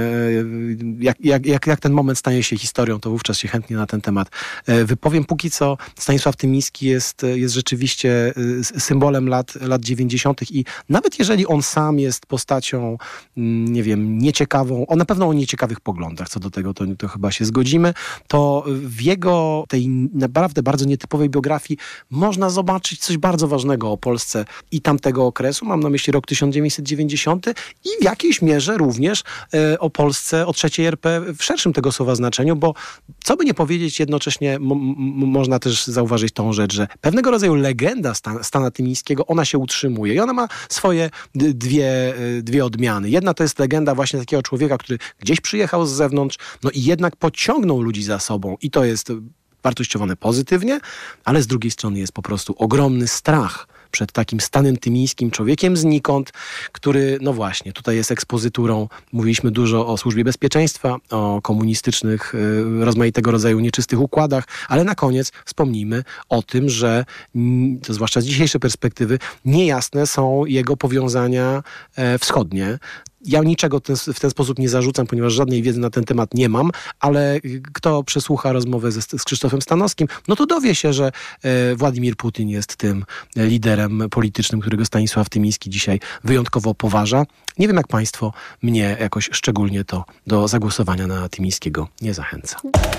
jak ten moment stanie się historią, to wówczas się chętnie na ten temat wypowiem. Póki co Stanisław Tymiński jest rzeczywiście symbolem lat 90. i nawet jeżeli on sam jest postacią, nie wiem, nieciekawą, na pewno o nieciekawych poglądach, co do tego to chyba się zgodzimy, to w jego tej naprawdę bardzo nietypowej biografii można zobaczyć coś bardzo ważnego o Polsce i tamtego okresu. Mam na myśli rok 1990 i w jakiejś mierze również o Polsce, o III RP w szerszym tego słowa znaczeniu, bo co by nie powiedzieć, jednocześnie można też zauważyć tą rzecz, że pewnego rodzaju legenda Stana Tymińskiego, ona się utrzymuje i ona ma swoje dwie odmiany. Jedna to jest legenda właśnie takiego człowieka, który gdzieś przyjechał z zewnątrz, no i jednak pociągnął ludzi za sobą i to jest wartościowane pozytywnie, ale z drugiej strony jest po prostu ogromny strach przed takim Stanem Tymińskim, człowiekiem znikąd, który, no właśnie, tutaj jest ekspozyturą. Mówiliśmy dużo o Służbie Bezpieczeństwa, o komunistycznych, rozmaitego rodzaju nieczystych układach, ale na koniec wspomnijmy o tym, że to zwłaszcza z dzisiejszej perspektywy niejasne są jego powiązania wschodnie. Ja niczego w ten sposób nie zarzucam, ponieważ żadnej wiedzy na ten temat nie mam, ale kto przesłucha rozmowę z Krzysztofem Stanowskim, no to dowie się, że Władimir Putin jest tym liderem politycznym, którego Stanisław Tymiński dzisiaj wyjątkowo poważa. Nie wiem jak państwo, mnie jakoś szczególnie to do zagłosowania na Tymińskiego nie zachęca.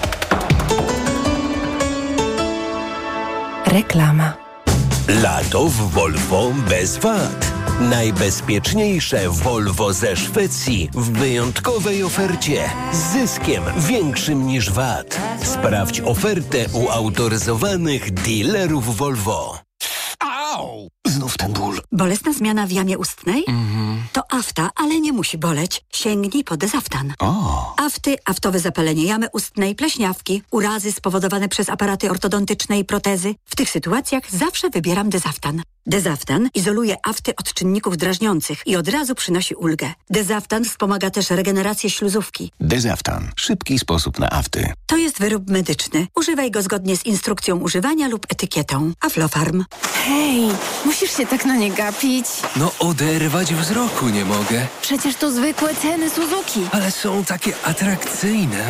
Reklama. Lato w Volvo bez wad. Najbezpieczniejsze Volvo ze Szwecji w wyjątkowej ofercie z zyskiem większym niż VAT. Sprawdź ofertę u autoryzowanych dealerów Volvo. Au! Znów ten ból. Bolesna zmiana w jamie ustnej? To afta, ale nie musi boleć. Sięgnij po Dezaftan. Afty, aftowe zapalenie jamy ustnej, pleśniawki, urazy spowodowane przez aparaty ortodontyczne i protezy. W tych sytuacjach zawsze wybieram Dezaftan. Dezaftan izoluje afty od czynników drażniących i od razu przynosi ulgę. Dezaftan wspomaga też regenerację śluzówki. Dezaftan. Szybki sposób na afty. To jest wyrób medyczny. Używaj go zgodnie z instrukcją używania lub etykietą. Aflofarm. Hej, musisz się tak na nie gapić. No oderwać wzroku nie mogę. Przecież to zwykłe ceny Suzuki. Ale są takie atrakcyjne.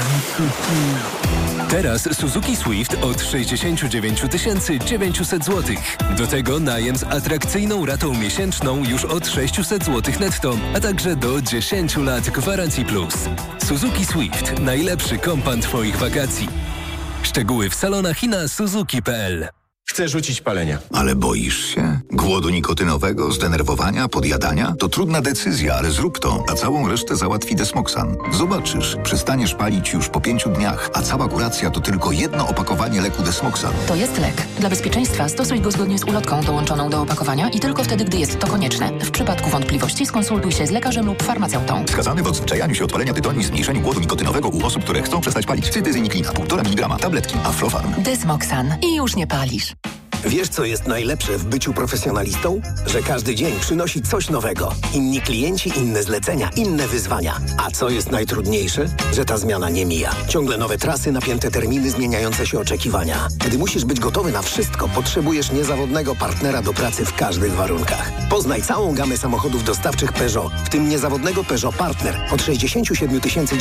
Teraz Suzuki Swift od 69 900 zł. Do tego najem z atrakcyjną ratą miesięczną już od 600 zł netto, a także do 10 lat gwarancji plus. Suzuki Swift. Najlepszy kompan Twoich wakacji. Szczegóły w salonach i na suzuki.pl. Chcę rzucić palenia. Ale boisz się? Głodu nikotynowego, zdenerwowania, podjadania? To trudna decyzja, ale zrób to, a całą resztę załatwi Desmoxan. Zobaczysz, przestaniesz palić już po 5 dniach, a cała kuracja to tylko jedno opakowanie leku Desmoxan. To jest lek. Dla bezpieczeństwa stosuj go zgodnie z ulotką dołączoną do opakowania i tylko wtedy, gdy jest to konieczne. W przypadku wątpliwości skonsultuj się z lekarzem lub farmaceutą. Wskazany w odzwyczajaniu się od palenia tytoniu i zmniejszeniu głodu nikotynowego u osób, które chcą przestać palić. Cytyzyniklina, 1,5 mg, tabletki, Aflofarm. Desmoxan. I już nie palisz. Wiesz, co jest najlepsze w byciu profesjonalistą? Że każdy dzień przynosi coś nowego. Inni klienci, inne zlecenia, inne wyzwania. A co jest najtrudniejsze? Że ta zmiana nie mija. Ciągle nowe trasy, napięte terminy, zmieniające się oczekiwania. Gdy musisz być gotowy na wszystko, potrzebujesz niezawodnego partnera do pracy w każdych warunkach. Poznaj całą gamę samochodów dostawczych Peugeot, w tym niezawodnego Peugeot Partner od 67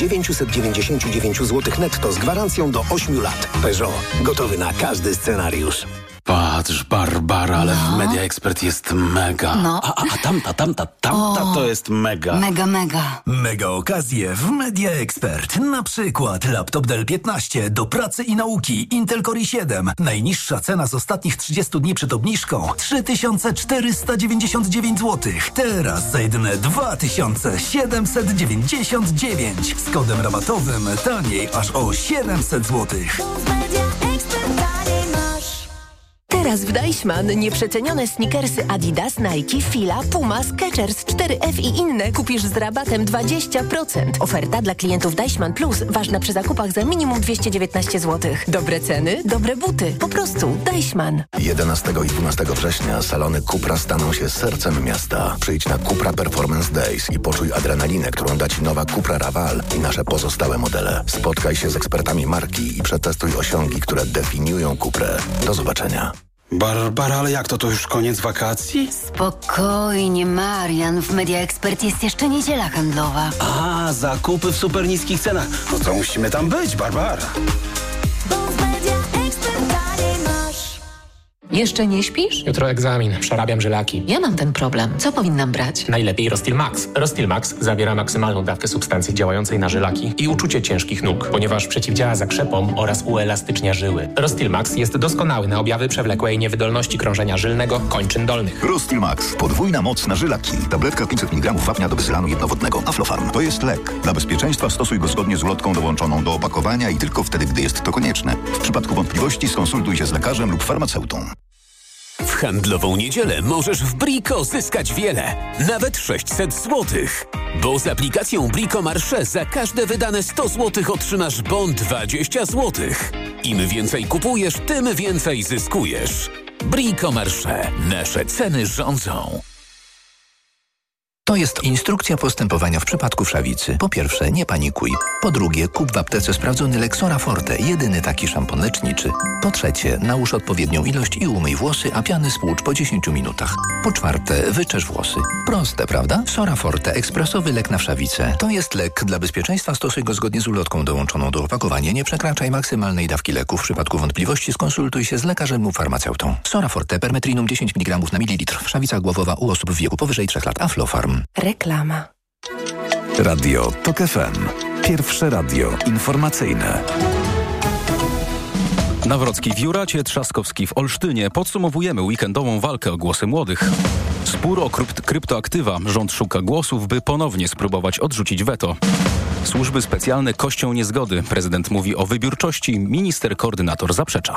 999 zł netto z gwarancją do 8 lat. Peugeot. Gotowy na każdy scenariusz. Patrz, Barbara, ale w Media Expert jest mega. No. A tamta to jest mega. Mega. Mega okazje w Media Expert. Na przykład laptop Dell 15 do pracy i nauki Intel Core i7. Najniższa cena z ostatnich 30 dni przed obniżką 3499 zł. Teraz za jedyne 2799. Z kodem rabatowym taniej aż o 700 zł. Teraz w Deichmann nieprzecenione sneakersy Adidas, Nike, Fila, Puma, Skechers, 4F i inne kupisz z rabatem 20%. Oferta dla klientów Deichmann Plus ważna przy zakupach za minimum 219 zł. Dobre ceny, dobre buty. Po prostu Deichmann. 11 i 12 września salony Cupra staną się sercem miasta. Przyjdź na Cupra Performance Days i poczuj adrenalinę, którą da Ci nowa Cupra Raval i nasze pozostałe modele. Spotkaj się z ekspertami marki i przetestuj osiągi, które definiują Cuprę. Do zobaczenia. Barbara, ale jak to? To już koniec wakacji? Spokojnie, Marian. W Media Expert jest jeszcze niedziela handlowa. A, zakupy w super niskich cenach. No to musimy tam być, Barbara. Jeszcze nie śpisz? Jutro egzamin, przerabiam żylaki. Ja mam ten problem. Co powinnam brać? Najlepiej Rostil Max. Rostil Max zawiera maksymalną dawkę substancji działającej na żylaki i uczucie ciężkich nóg, ponieważ przeciwdziała zakrzepom oraz uelastycznia żyły. Rostil Max jest doskonały na objawy przewlekłej niewydolności krążenia żylnego kończyn dolnych. Rostil Max. Podwójna moc na żylaki. Tabletka 500 mg wapnia do bezylanu jednowodnego. Aflofarm. To jest lek. Dla bezpieczeństwa stosuj go zgodnie z ulotką dołączoną do opakowania i tylko wtedy, gdy jest to konieczne. W przypadku wątpliwości skonsultuj się z lekarzem lub farmaceutą. W handlową niedzielę możesz w Brico zyskać wiele, nawet 600 zł. Bo z aplikacją Brico Marché za każde wydane 100 zł otrzymasz bon 20 zł. Im więcej kupujesz, tym więcej zyskujesz. Bricomarché. Nasze ceny rządzą. To jest instrukcja postępowania w przypadku wszawicy. Po pierwsze, nie panikuj. Po drugie, kup w aptece sprawdzony Lexora Forte, jedyny taki szampon leczniczy. Po trzecie, nałóż odpowiednią ilość i umyj włosy, a piany spłucz po 10 minutach. Po czwarte, wyczesz włosy. Proste, prawda? Sora Forte, ekspresowy lek na wszawicę. To jest lek. Dla bezpieczeństwa stosuj go zgodnie z ulotką dołączoną do opakowania. Nie przekraczaj maksymalnej dawki leku. W przypadku wątpliwości skonsultuj się z lekarzem lub farmaceutą. Sora Forte, permetrinum 10 mg na mililitr. Wszawica głowowa u osób w wieku powyżej 3 lat. Aflofarm. Reklama. Radio TOK FM. Pierwsze radio informacyjne. Nawrocki w Juracie, Trzaskowski w Olsztynie. Podsumowujemy weekendową walkę o głosy młodych. Spór o kryptoaktywa. Rząd szuka głosów, by ponownie spróbować odrzucić weto. Służby specjalne kością niezgody. Prezydent mówi o wybiórczości, minister koordynator zaprzecza.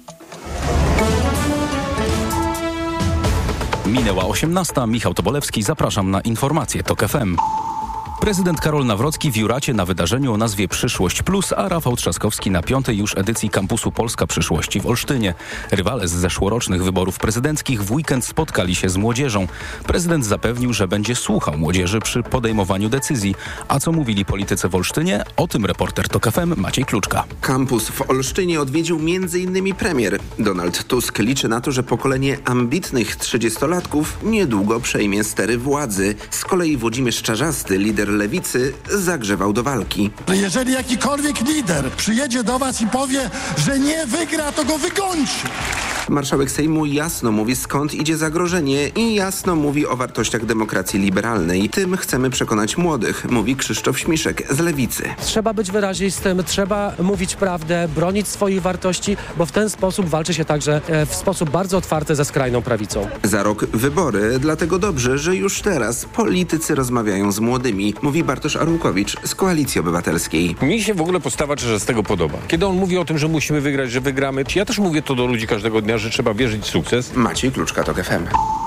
Minęła 18:00. Michał Tobolewski. Zapraszam na informacje TOK FM. Prezydent Karol Nawrocki w Juracie na wydarzeniu o nazwie Przyszłość Plus, a Rafał Trzaskowski na 5. już edycji kampusu Polska Przyszłości w Olsztynie. Rywale z zeszłorocznych wyborów prezydenckich w weekend spotkali się z młodzieżą. Prezydent zapewnił, że będzie słuchał młodzieży przy podejmowaniu decyzji. A co mówili politycy w Olsztynie? O tym reporter TOK FM Maciej Kluczka. Kampus w Olsztynie odwiedził m.in. premier. Donald Tusk liczy na to, że pokolenie ambitnych 30-latków niedługo przejmie stery władzy. Z kolei Włodzimierz Czarzasty, lider Lewicy, zagrzewał do walki. Jeżeli jakikolwiek lider przyjedzie do was i powie, że nie wygra, to go wygończy. Marszałek Sejmu jasno mówi, skąd idzie zagrożenie i jasno mówi o wartościach demokracji liberalnej. Tym chcemy przekonać młodych, mówi Krzysztof Śmiszek z Lewicy. Trzeba być wyrazistym, trzeba mówić prawdę, bronić swoich wartości, bo w ten sposób walczy się także w sposób bardzo otwarty ze skrajną prawicą. Za rok wybory, dlatego dobrze, że już teraz politycy rozmawiają z młodymi, mówi Bartosz Arłukowicz z Koalicji Obywatelskiej. Mi się w ogóle postawa Czarzastego podoba. Kiedy on mówi o tym, że musimy wygrać, że wygramy, ja też mówię to do ludzi każdego dnia, że trzeba wierzyć w sukces. Maciej Kluczka, TOK FM.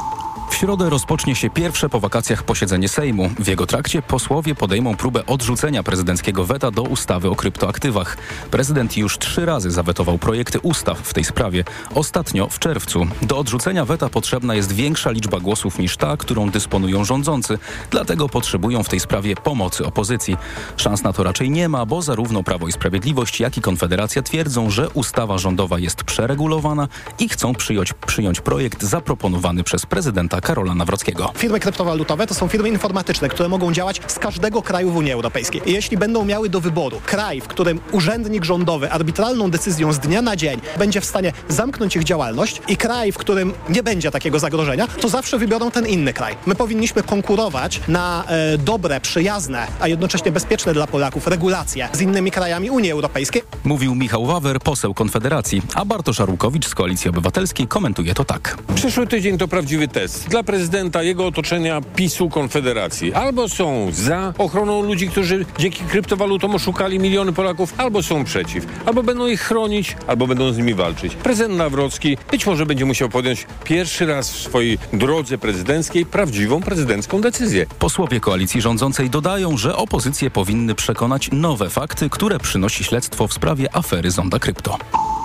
W środę rozpocznie się pierwsze po wakacjach posiedzenie Sejmu. W jego trakcie posłowie podejmą próbę odrzucenia prezydenckiego weta do ustawy o kryptoaktywach. Prezydent już 3 razy zawetował projekty ustaw w tej sprawie. Ostatnio w czerwcu. Do odrzucenia weta potrzebna jest większa liczba głosów niż ta, którą dysponują rządzący. Dlatego potrzebują w tej sprawie pomocy opozycji. Szans na to raczej nie ma, bo zarówno Prawo i Sprawiedliwość, jak i Konfederacja twierdzą, że ustawa rządowa jest przeregulowana i chcą przyjąć projekt zaproponowany przez prezydenta Karola Nawrockiego. Firmy kryptowalutowe to są firmy informatyczne, które mogą działać z każdego kraju w Unii Europejskiej. I jeśli będą miały do wyboru kraj, w którym urzędnik rządowy arbitralną decyzją z dnia na dzień będzie w stanie zamknąć ich działalność i kraj, w którym nie będzie takiego zagrożenia, to zawsze wybiorą ten inny kraj. My powinniśmy konkurować na dobre, przyjazne, a jednocześnie bezpieczne dla Polaków regulacje z innymi krajami Unii Europejskiej. Mówił Michał Wawer, poseł Konfederacji, a Bartosz Arłukowicz z Koalicji Obywatelskiej komentuje to tak. Przyszły tydzień to prawdziwy test. Dla prezydenta, jego otoczenia, PiS-u, Konfederacji. Albo są za ochroną ludzi, którzy dzięki kryptowalutom oszukali miliony Polaków, albo są przeciw. Albo będą ich chronić, albo będą z nimi walczyć. Prezydent Nawrocki być może będzie musiał podjąć pierwszy raz w swojej drodze prezydenckiej prawdziwą prezydencką decyzję. Posłowie koalicji rządzącej dodają, że opozycje powinny przekonać nowe fakty, które przynosi śledztwo w sprawie afery Zonda Krypto.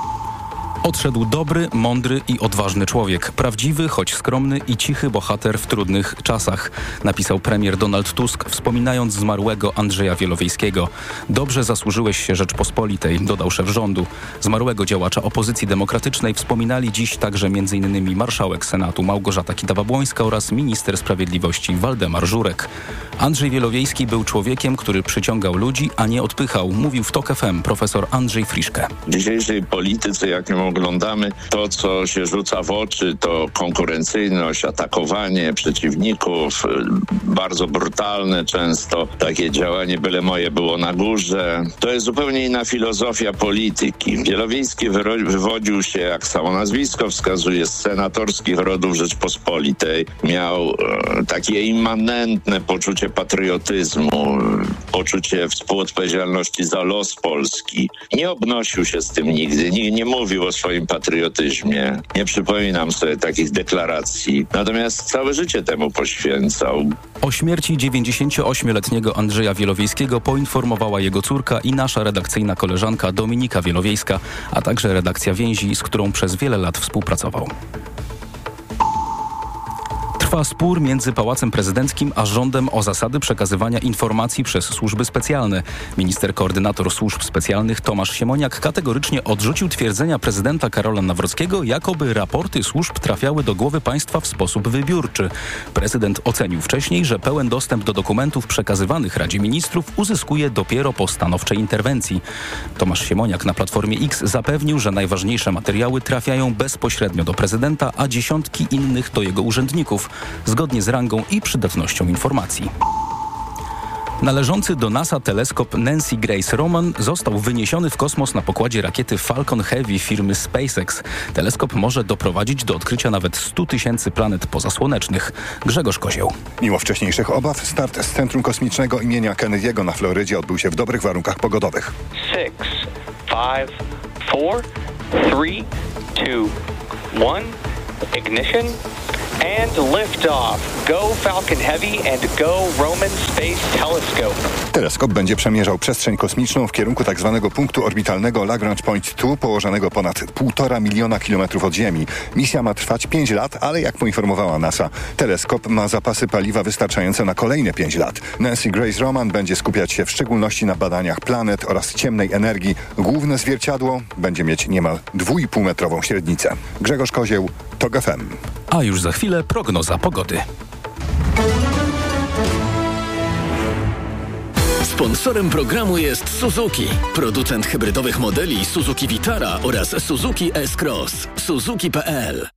Odszedł dobry, mądry i odważny człowiek. Prawdziwy, choć skromny i cichy bohater w trudnych czasach, napisał premier Donald Tusk, wspominając zmarłego Andrzeja Wielowiejskiego. Dobrze zasłużyłeś się Rzeczpospolitej, dodał szef rządu. Zmarłego działacza opozycji demokratycznej wspominali dziś także m.in. marszałek Senatu Małgorzata Kidawa-Błońska oraz minister sprawiedliwości Waldemar Żurek. Andrzej Wielowiejski był człowiekiem, który przyciągał ludzi, a nie odpychał, mówił w TOK FM profesor Andrzej Friszke. W dzisiejszej polityce, jak ją oglądamy, to co się rzuca w oczy, to konkurencyjność, atakowanie przeciwników, bardzo brutalne często takie działanie byle moje było na górze. To jest zupełnie inna filozofia polityki. Wielowiejski wywodził się, jak samo nazwisko wskazuje, z senatorskich rodów Rzeczpospolitej. Miał takie immanentne poczucie patriotyzmu, poczucie współodpowiedzialności za los Polski. Nie obnosił się z tym nigdy, nie mówił o swoim patriotyzmie. Nie przypominam sobie takich deklaracji. Natomiast całe życie temu poświęcał. O śmierci 98-letniego Andrzeja Wielowiejskiego poinformowała jego córka i nasza redakcyjna koleżanka Dominika Wielowiejska, a także redakcja Więzi, z którą przez wiele lat współpracował. Trwa spór między Pałacem Prezydenckim a rządem o zasady przekazywania informacji przez służby specjalne. Minister koordynator służb specjalnych Tomasz Siemoniak kategorycznie odrzucił twierdzenia prezydenta Karola Nawrockiego, jakoby raporty służb trafiały do głowy państwa w sposób wybiórczy. Prezydent ocenił wcześniej, że pełen dostęp do dokumentów przekazywanych Radzie Ministrów uzyskuje dopiero po stanowczej interwencji. Tomasz Siemoniak na Platformie X zapewnił, że najważniejsze materiały trafiają bezpośrednio do prezydenta, a dziesiątki innych do jego urzędników, zgodnie z rangą i przydatnością informacji. Należący do NASA teleskop Nancy Grace Roman został wyniesiony w kosmos na pokładzie rakiety Falcon Heavy firmy SpaceX. Teleskop może doprowadzić do odkrycia nawet 100 000 planet pozasłonecznych. Grzegorz Kozieł. Mimo wcześniejszych obaw, start z Centrum Kosmicznego imienia Kennedy'ego na Florydzie odbył się w dobrych warunkach pogodowych. 6, 5, 4, 3, 2, 1, ignition. And liftoff. Go Falcon Heavy and go Roman Space Telescope. Teleskop będzie przemierzał przestrzeń kosmiczną w kierunku tzw. punktu orbitalnego Lagrange Point 2, położonego ponad 1,5 miliona kilometrów od Ziemi. Misja ma trwać 5 lat, ale jak poinformowała NASA, teleskop ma zapasy paliwa wystarczające na kolejne 5 lat. Nancy Grace Roman będzie skupiać się w szczególności na badaniach planet oraz ciemnej energii. Główne zwierciadło będzie mieć niemal 2,5-metrową średnicę. Grzegorz Kozieł, TOG FM. A już za chwilę prognoza pogody. Sponsorem programu jest Suzuki, producent hybrydowych modeli Suzuki Vitara oraz Suzuki S-Cross. Suzuki.pl.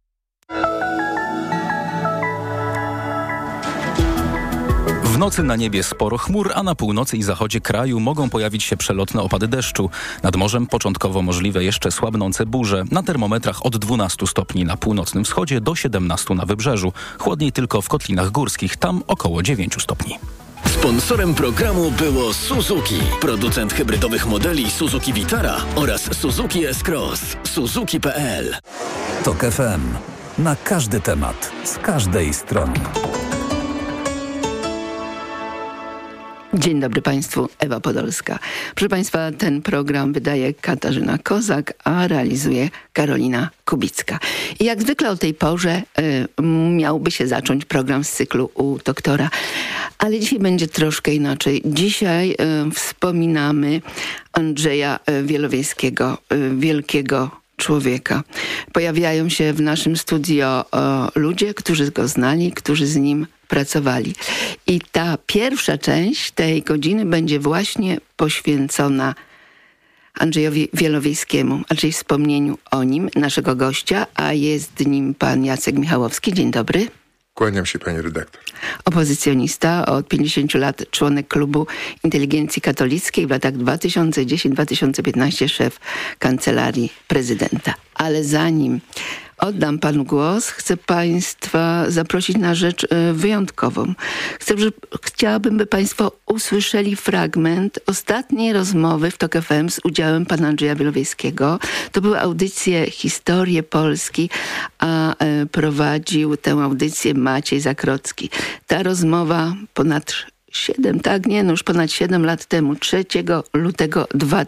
W nocy na niebie sporo chmur, a na północy i zachodzie kraju mogą pojawić się przelotne opady deszczu. Nad morzem początkowo możliwe jeszcze słabnące burze. Na termometrach od 12 stopni na północnym wschodzie do 17 na wybrzeżu. Chłodniej tylko w kotlinach górskich, tam około 9 stopni. Sponsorem programu było Suzuki, producent hybrydowych modeli Suzuki Vitara oraz Suzuki S-Cross. Suzuki.pl. TOG FM. Na każdy temat, z każdej strony. Dzień dobry Państwu, Ewa Podolska. Proszę Państwa, ten program wydaje Katarzyna Kozak, a realizuje Karolina Kubicka. I jak zwykle o tej porze miałby się zacząć program z cyklu u doktora, ale dzisiaj będzie troszkę inaczej. Dzisiaj wspominamy Andrzeja Wielowiejskiego, wielkiego człowieka. Pojawiają się w naszym studio ludzie, którzy go znali, którzy z nim pracowali. I ta pierwsza część tej godziny będzie właśnie poświęcona Andrzejowi Wielowiejskiemu, a czyli wspomnieniu o nim, naszego gościa, a jest nim pan Jacek Michałowski. Dzień dobry. Kłaniam się, pani redaktor. Opozycjonista, od 50 lat członek Klubu Inteligencji Katolickiej, w latach 2010-2015 szef Kancelarii Prezydenta. Ale zanim oddam panu głos, chcę państwa zaprosić na rzecz wyjątkową. Chciałabym, by państwo usłyszeli fragment ostatniej rozmowy w TOG FM z udziałem pana Andrzeja Wielowiejskiego. To były audycje Historie Polski, a prowadził tę audycję Maciej Zakrocki. Ta rozmowa ponad 7 lat temu, 3 lutego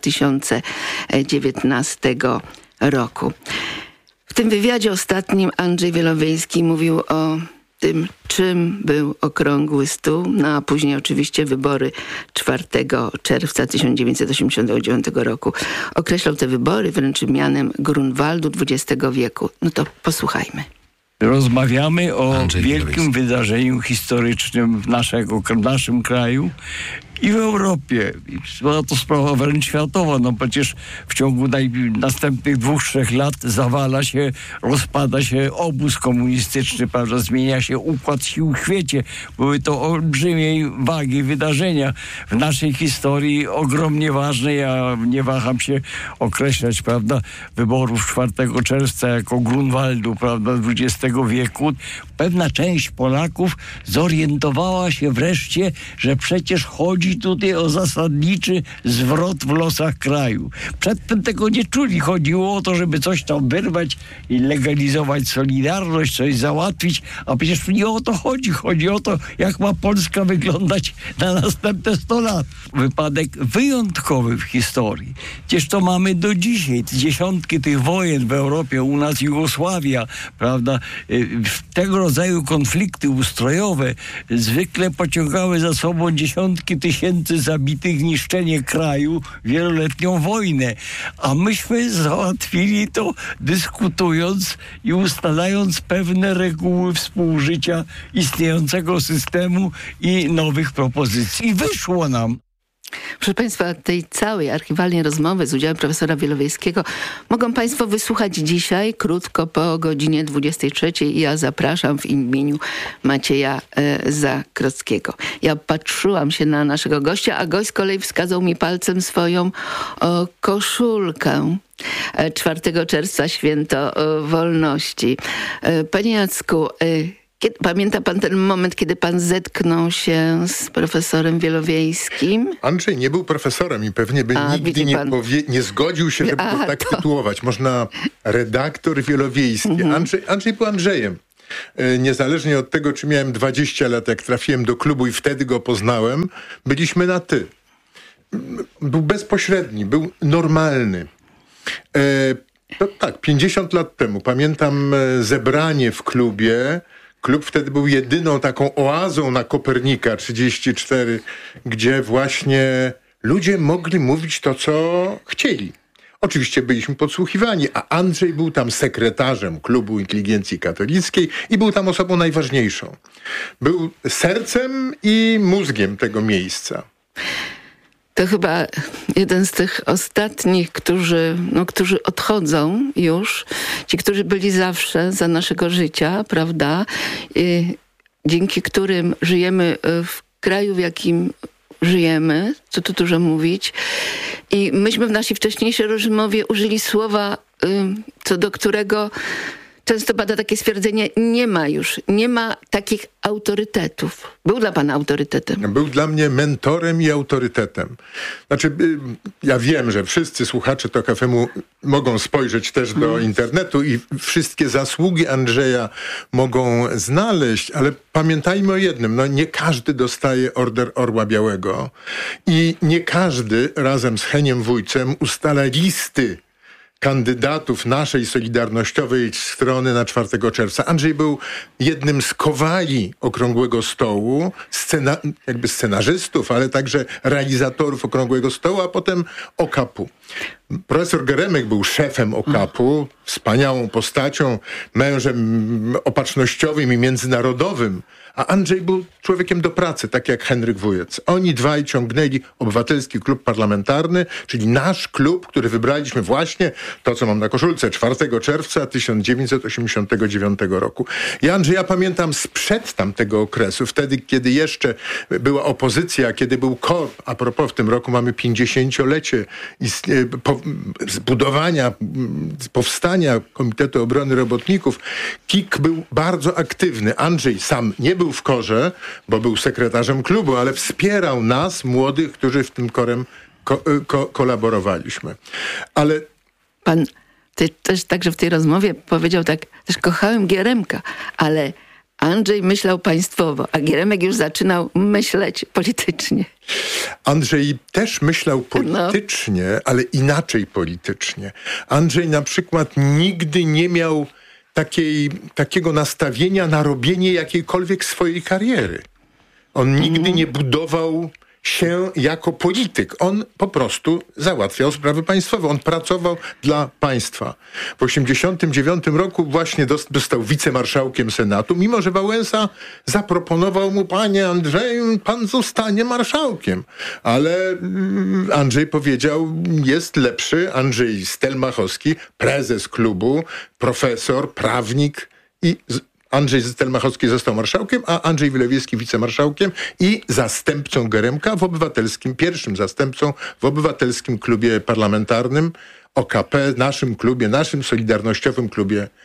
2019 roku. W tym wywiadzie ostatnim Andrzej Wielowiejski mówił o tym, czym był Okrągły Stół, no a później oczywiście wybory 4 czerwca 1989 roku. Określał te wybory wręcz mianem Grunwaldu XX wieku. No to posłuchajmy. Rozmawiamy o wielkim wydarzeniu historycznym w naszym kraju i w Europie. Była to sprawa wręcz światowa. No przecież w ciągu następnych 2-3 lat rozpada się obóz komunistyczny, prawda? Zmienia się układ sił w świecie. Były to olbrzymiej wagi wydarzenia w naszej historii, ogromnie ważne. Ja nie waham się określać, prawda, wyborów 4 czerwca jako Grunwaldu, prawda, XX wieku. pewna część Polaków zorientowała się wreszcie, że przecież chodzi tutaj o zasadniczy zwrot w losach kraju. Przedtem tego nie czuli. Chodziło o to, żeby coś tam wyrwać i legalizować Solidarność, coś załatwić, a przecież nie o to chodzi. Chodzi o to, jak ma Polska wyglądać na następne 100 lat. Wypadek wyjątkowy w historii. Przecież to mamy do dzisiaj. Dziesiątki tych wojen w Europie, u nas Jugosławia, prawda? Tego rodzaju konflikty ustrojowe zwykle pociągały za sobą dziesiątki tysięcy zabitych, niszczenie kraju, wieloletnią wojnę. A myśmy załatwili to dyskutując i ustalając pewne reguły współżycia istniejącego systemu i nowych propozycji. I wyszło nam. Proszę Państwa, tej całej archiwalnej rozmowy z udziałem profesora Wielowiejskiego mogą Państwo wysłuchać dzisiaj, krótko po godzinie 23. Ja zapraszam w imieniu Macieja Zakrockiego. Ja patrzyłam się na naszego gościa, a gość z kolei wskazał mi palcem swoją koszulkę. 4 czerwca, Święto Wolności. Panie Jacku, pamięta pan ten moment, kiedy pan zetknął się z profesorem Wielowiejskim? Andrzej nie był profesorem i pewnie by nigdy nie zgodził się, żeby go tak tytułować. Można redaktor Wielowiejski. Andrzej był Andrzejem. Niezależnie od tego, czy miałem 20 lat, jak trafiłem do klubu i wtedy go poznałem, byliśmy na ty. Był bezpośredni, był normalny. To tak, 50 lat temu pamiętam zebranie w klubie. Klub wtedy był jedyną taką oazą na Kopernika 34, gdzie właśnie ludzie mogli mówić to, co chcieli. Oczywiście byliśmy podsłuchiwani, a Andrzej był tam sekretarzem Klubu Inteligencji Katolickiej i był tam osobą najważniejszą. Był sercem i mózgiem tego miejsca. To chyba jeden z tych ostatnich, którzy odchodzą już. Ci, którzy byli zawsze za naszego życia, prawda? Dzięki którym żyjemy w kraju, w jakim żyjemy, co tu dużo mówić. I myśmy w naszej wcześniejszej rozmowie użyli słowa, co do którego często pada takie stwierdzenie, nie ma takich autorytetów. Był dla pana autorytetem? Był dla mnie mentorem i autorytetem. Znaczy, ja wiem, że wszyscy słuchacze TOK FM-u mogą spojrzeć też do internetu i wszystkie zasługi Andrzeja mogą znaleźć, ale pamiętajmy o jednym, nie każdy dostaje Order Orła Białego i nie każdy razem z Heniem Wójcem ustala listy kandydatów naszej solidarnościowej strony na 4 czerwca. Andrzej był jednym z kowali Okrągłego Stołu, scenarzystów, ale także realizatorów Okrągłego Stołu, a potem OKAP-u. Profesor Geremek był szefem OKAP-u, wspaniałą postacią, mężem opatrznościowym i międzynarodowym, a Andrzej był człowiekiem do pracy, tak jak Henryk Wujec. Oni dwaj ciągnęli Obywatelski Klub Parlamentarny, czyli nasz klub, który wybraliśmy właśnie, to co mam na koszulce, 4 czerwca 1989 roku. I Andrzeja pamiętam sprzed tamtego okresu, wtedy, kiedy jeszcze była opozycja, kiedy był KORP, a propos w tym roku mamy 50-lecie zbudowania, powstania Komitetu Obrony Robotników. KIK był bardzo aktywny. Andrzej sam nie był w KOR-ze, bo był sekretarzem klubu, ale wspierał nas, młodych, którzy w tym KOR-em kolaborowaliśmy. Ale pan też także w tej rozmowie powiedział tak, też kochałem Geremka, ale Andrzej myślał państwowo, a Geremek już zaczynał myśleć politycznie. Andrzej też myślał politycznie, ale inaczej politycznie. Andrzej na przykład nigdy nie miał takiego nastawienia na robienie jakiejkolwiek swojej kariery. On nigdy nie budował się jako polityk. On po prostu załatwiał sprawy państwowe. On pracował dla państwa. W 1989 roku właśnie został wicemarszałkiem Senatu, mimo że Wałęsa zaproponował mu: panie Andrzeju, pan zostanie marszałkiem. Ale Andrzej powiedział, jest lepszy. Andrzej Stelmachowski, prezes klubu, profesor, prawnik i Andrzej Stelmachowski został marszałkiem, a Andrzej Wielowiejski wicemarszałkiem i zastępcą Geremka pierwszym zastępcą w Obywatelskim Klubie Parlamentarnym OKP, naszym klubie, naszym solidarnościowym klubie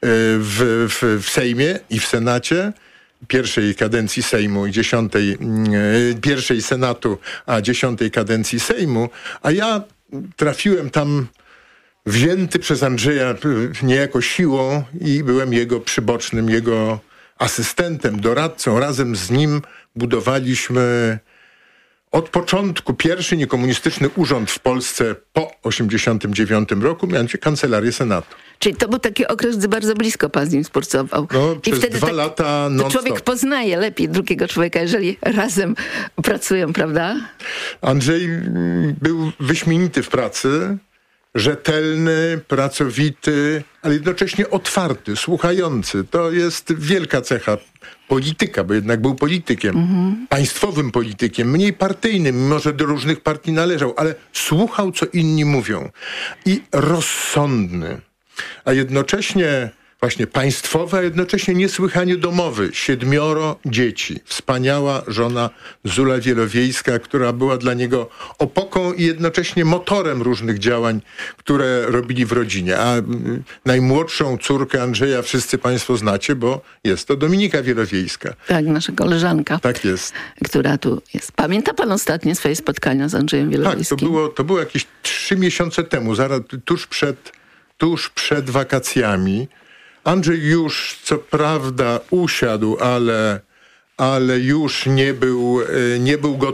w Sejmie i w Senacie, pierwszej kadencji Sejmu i pierwszej Senatu, a 10. kadencji Sejmu, a ja trafiłem tam wzięty przez Andrzeja niejako siłą i byłem jego przybocznym, jego asystentem, doradcą. Razem z nim budowaliśmy od początku pierwszy niekomunistyczny urząd w Polsce po 1989 roku, mianowicie Kancelarię Senatu. Czyli to był taki okres, gdy bardzo blisko pan z nim współpracował. No, przez wtedy 2 lata non-stop. Człowiek poznaje lepiej drugiego człowieka, jeżeli razem pracują, prawda? Andrzej był wyśmienity w pracy, rzetelny, pracowity, ale jednocześnie otwarty, słuchający. To jest wielka cecha polityka, bo jednak był politykiem, państwowym politykiem, mniej partyjnym, mimo że do różnych partii należał, ale słuchał, co inni mówią. I rozsądny, a jednocześnie właśnie państwowy, a jednocześnie niesłychanie domowy. 7 dzieci. Wspaniała żona Zula Wielowiejska, która była dla niego opoką i jednocześnie motorem różnych działań, które robili w rodzinie. A najmłodszą córkę Andrzeja wszyscy państwo znacie, bo jest to Dominika Wielowiejska. Tak, nasza koleżanka. Tak jest. Która tu jest. Pamięta pan ostatnie swoje spotkania z Andrzejem Wielowiejskim? Tak, to było jakieś 3 miesiące temu, zaraz tuż przed wakacjami. Andrzej już co prawda usiadł, ale już nie był gotowy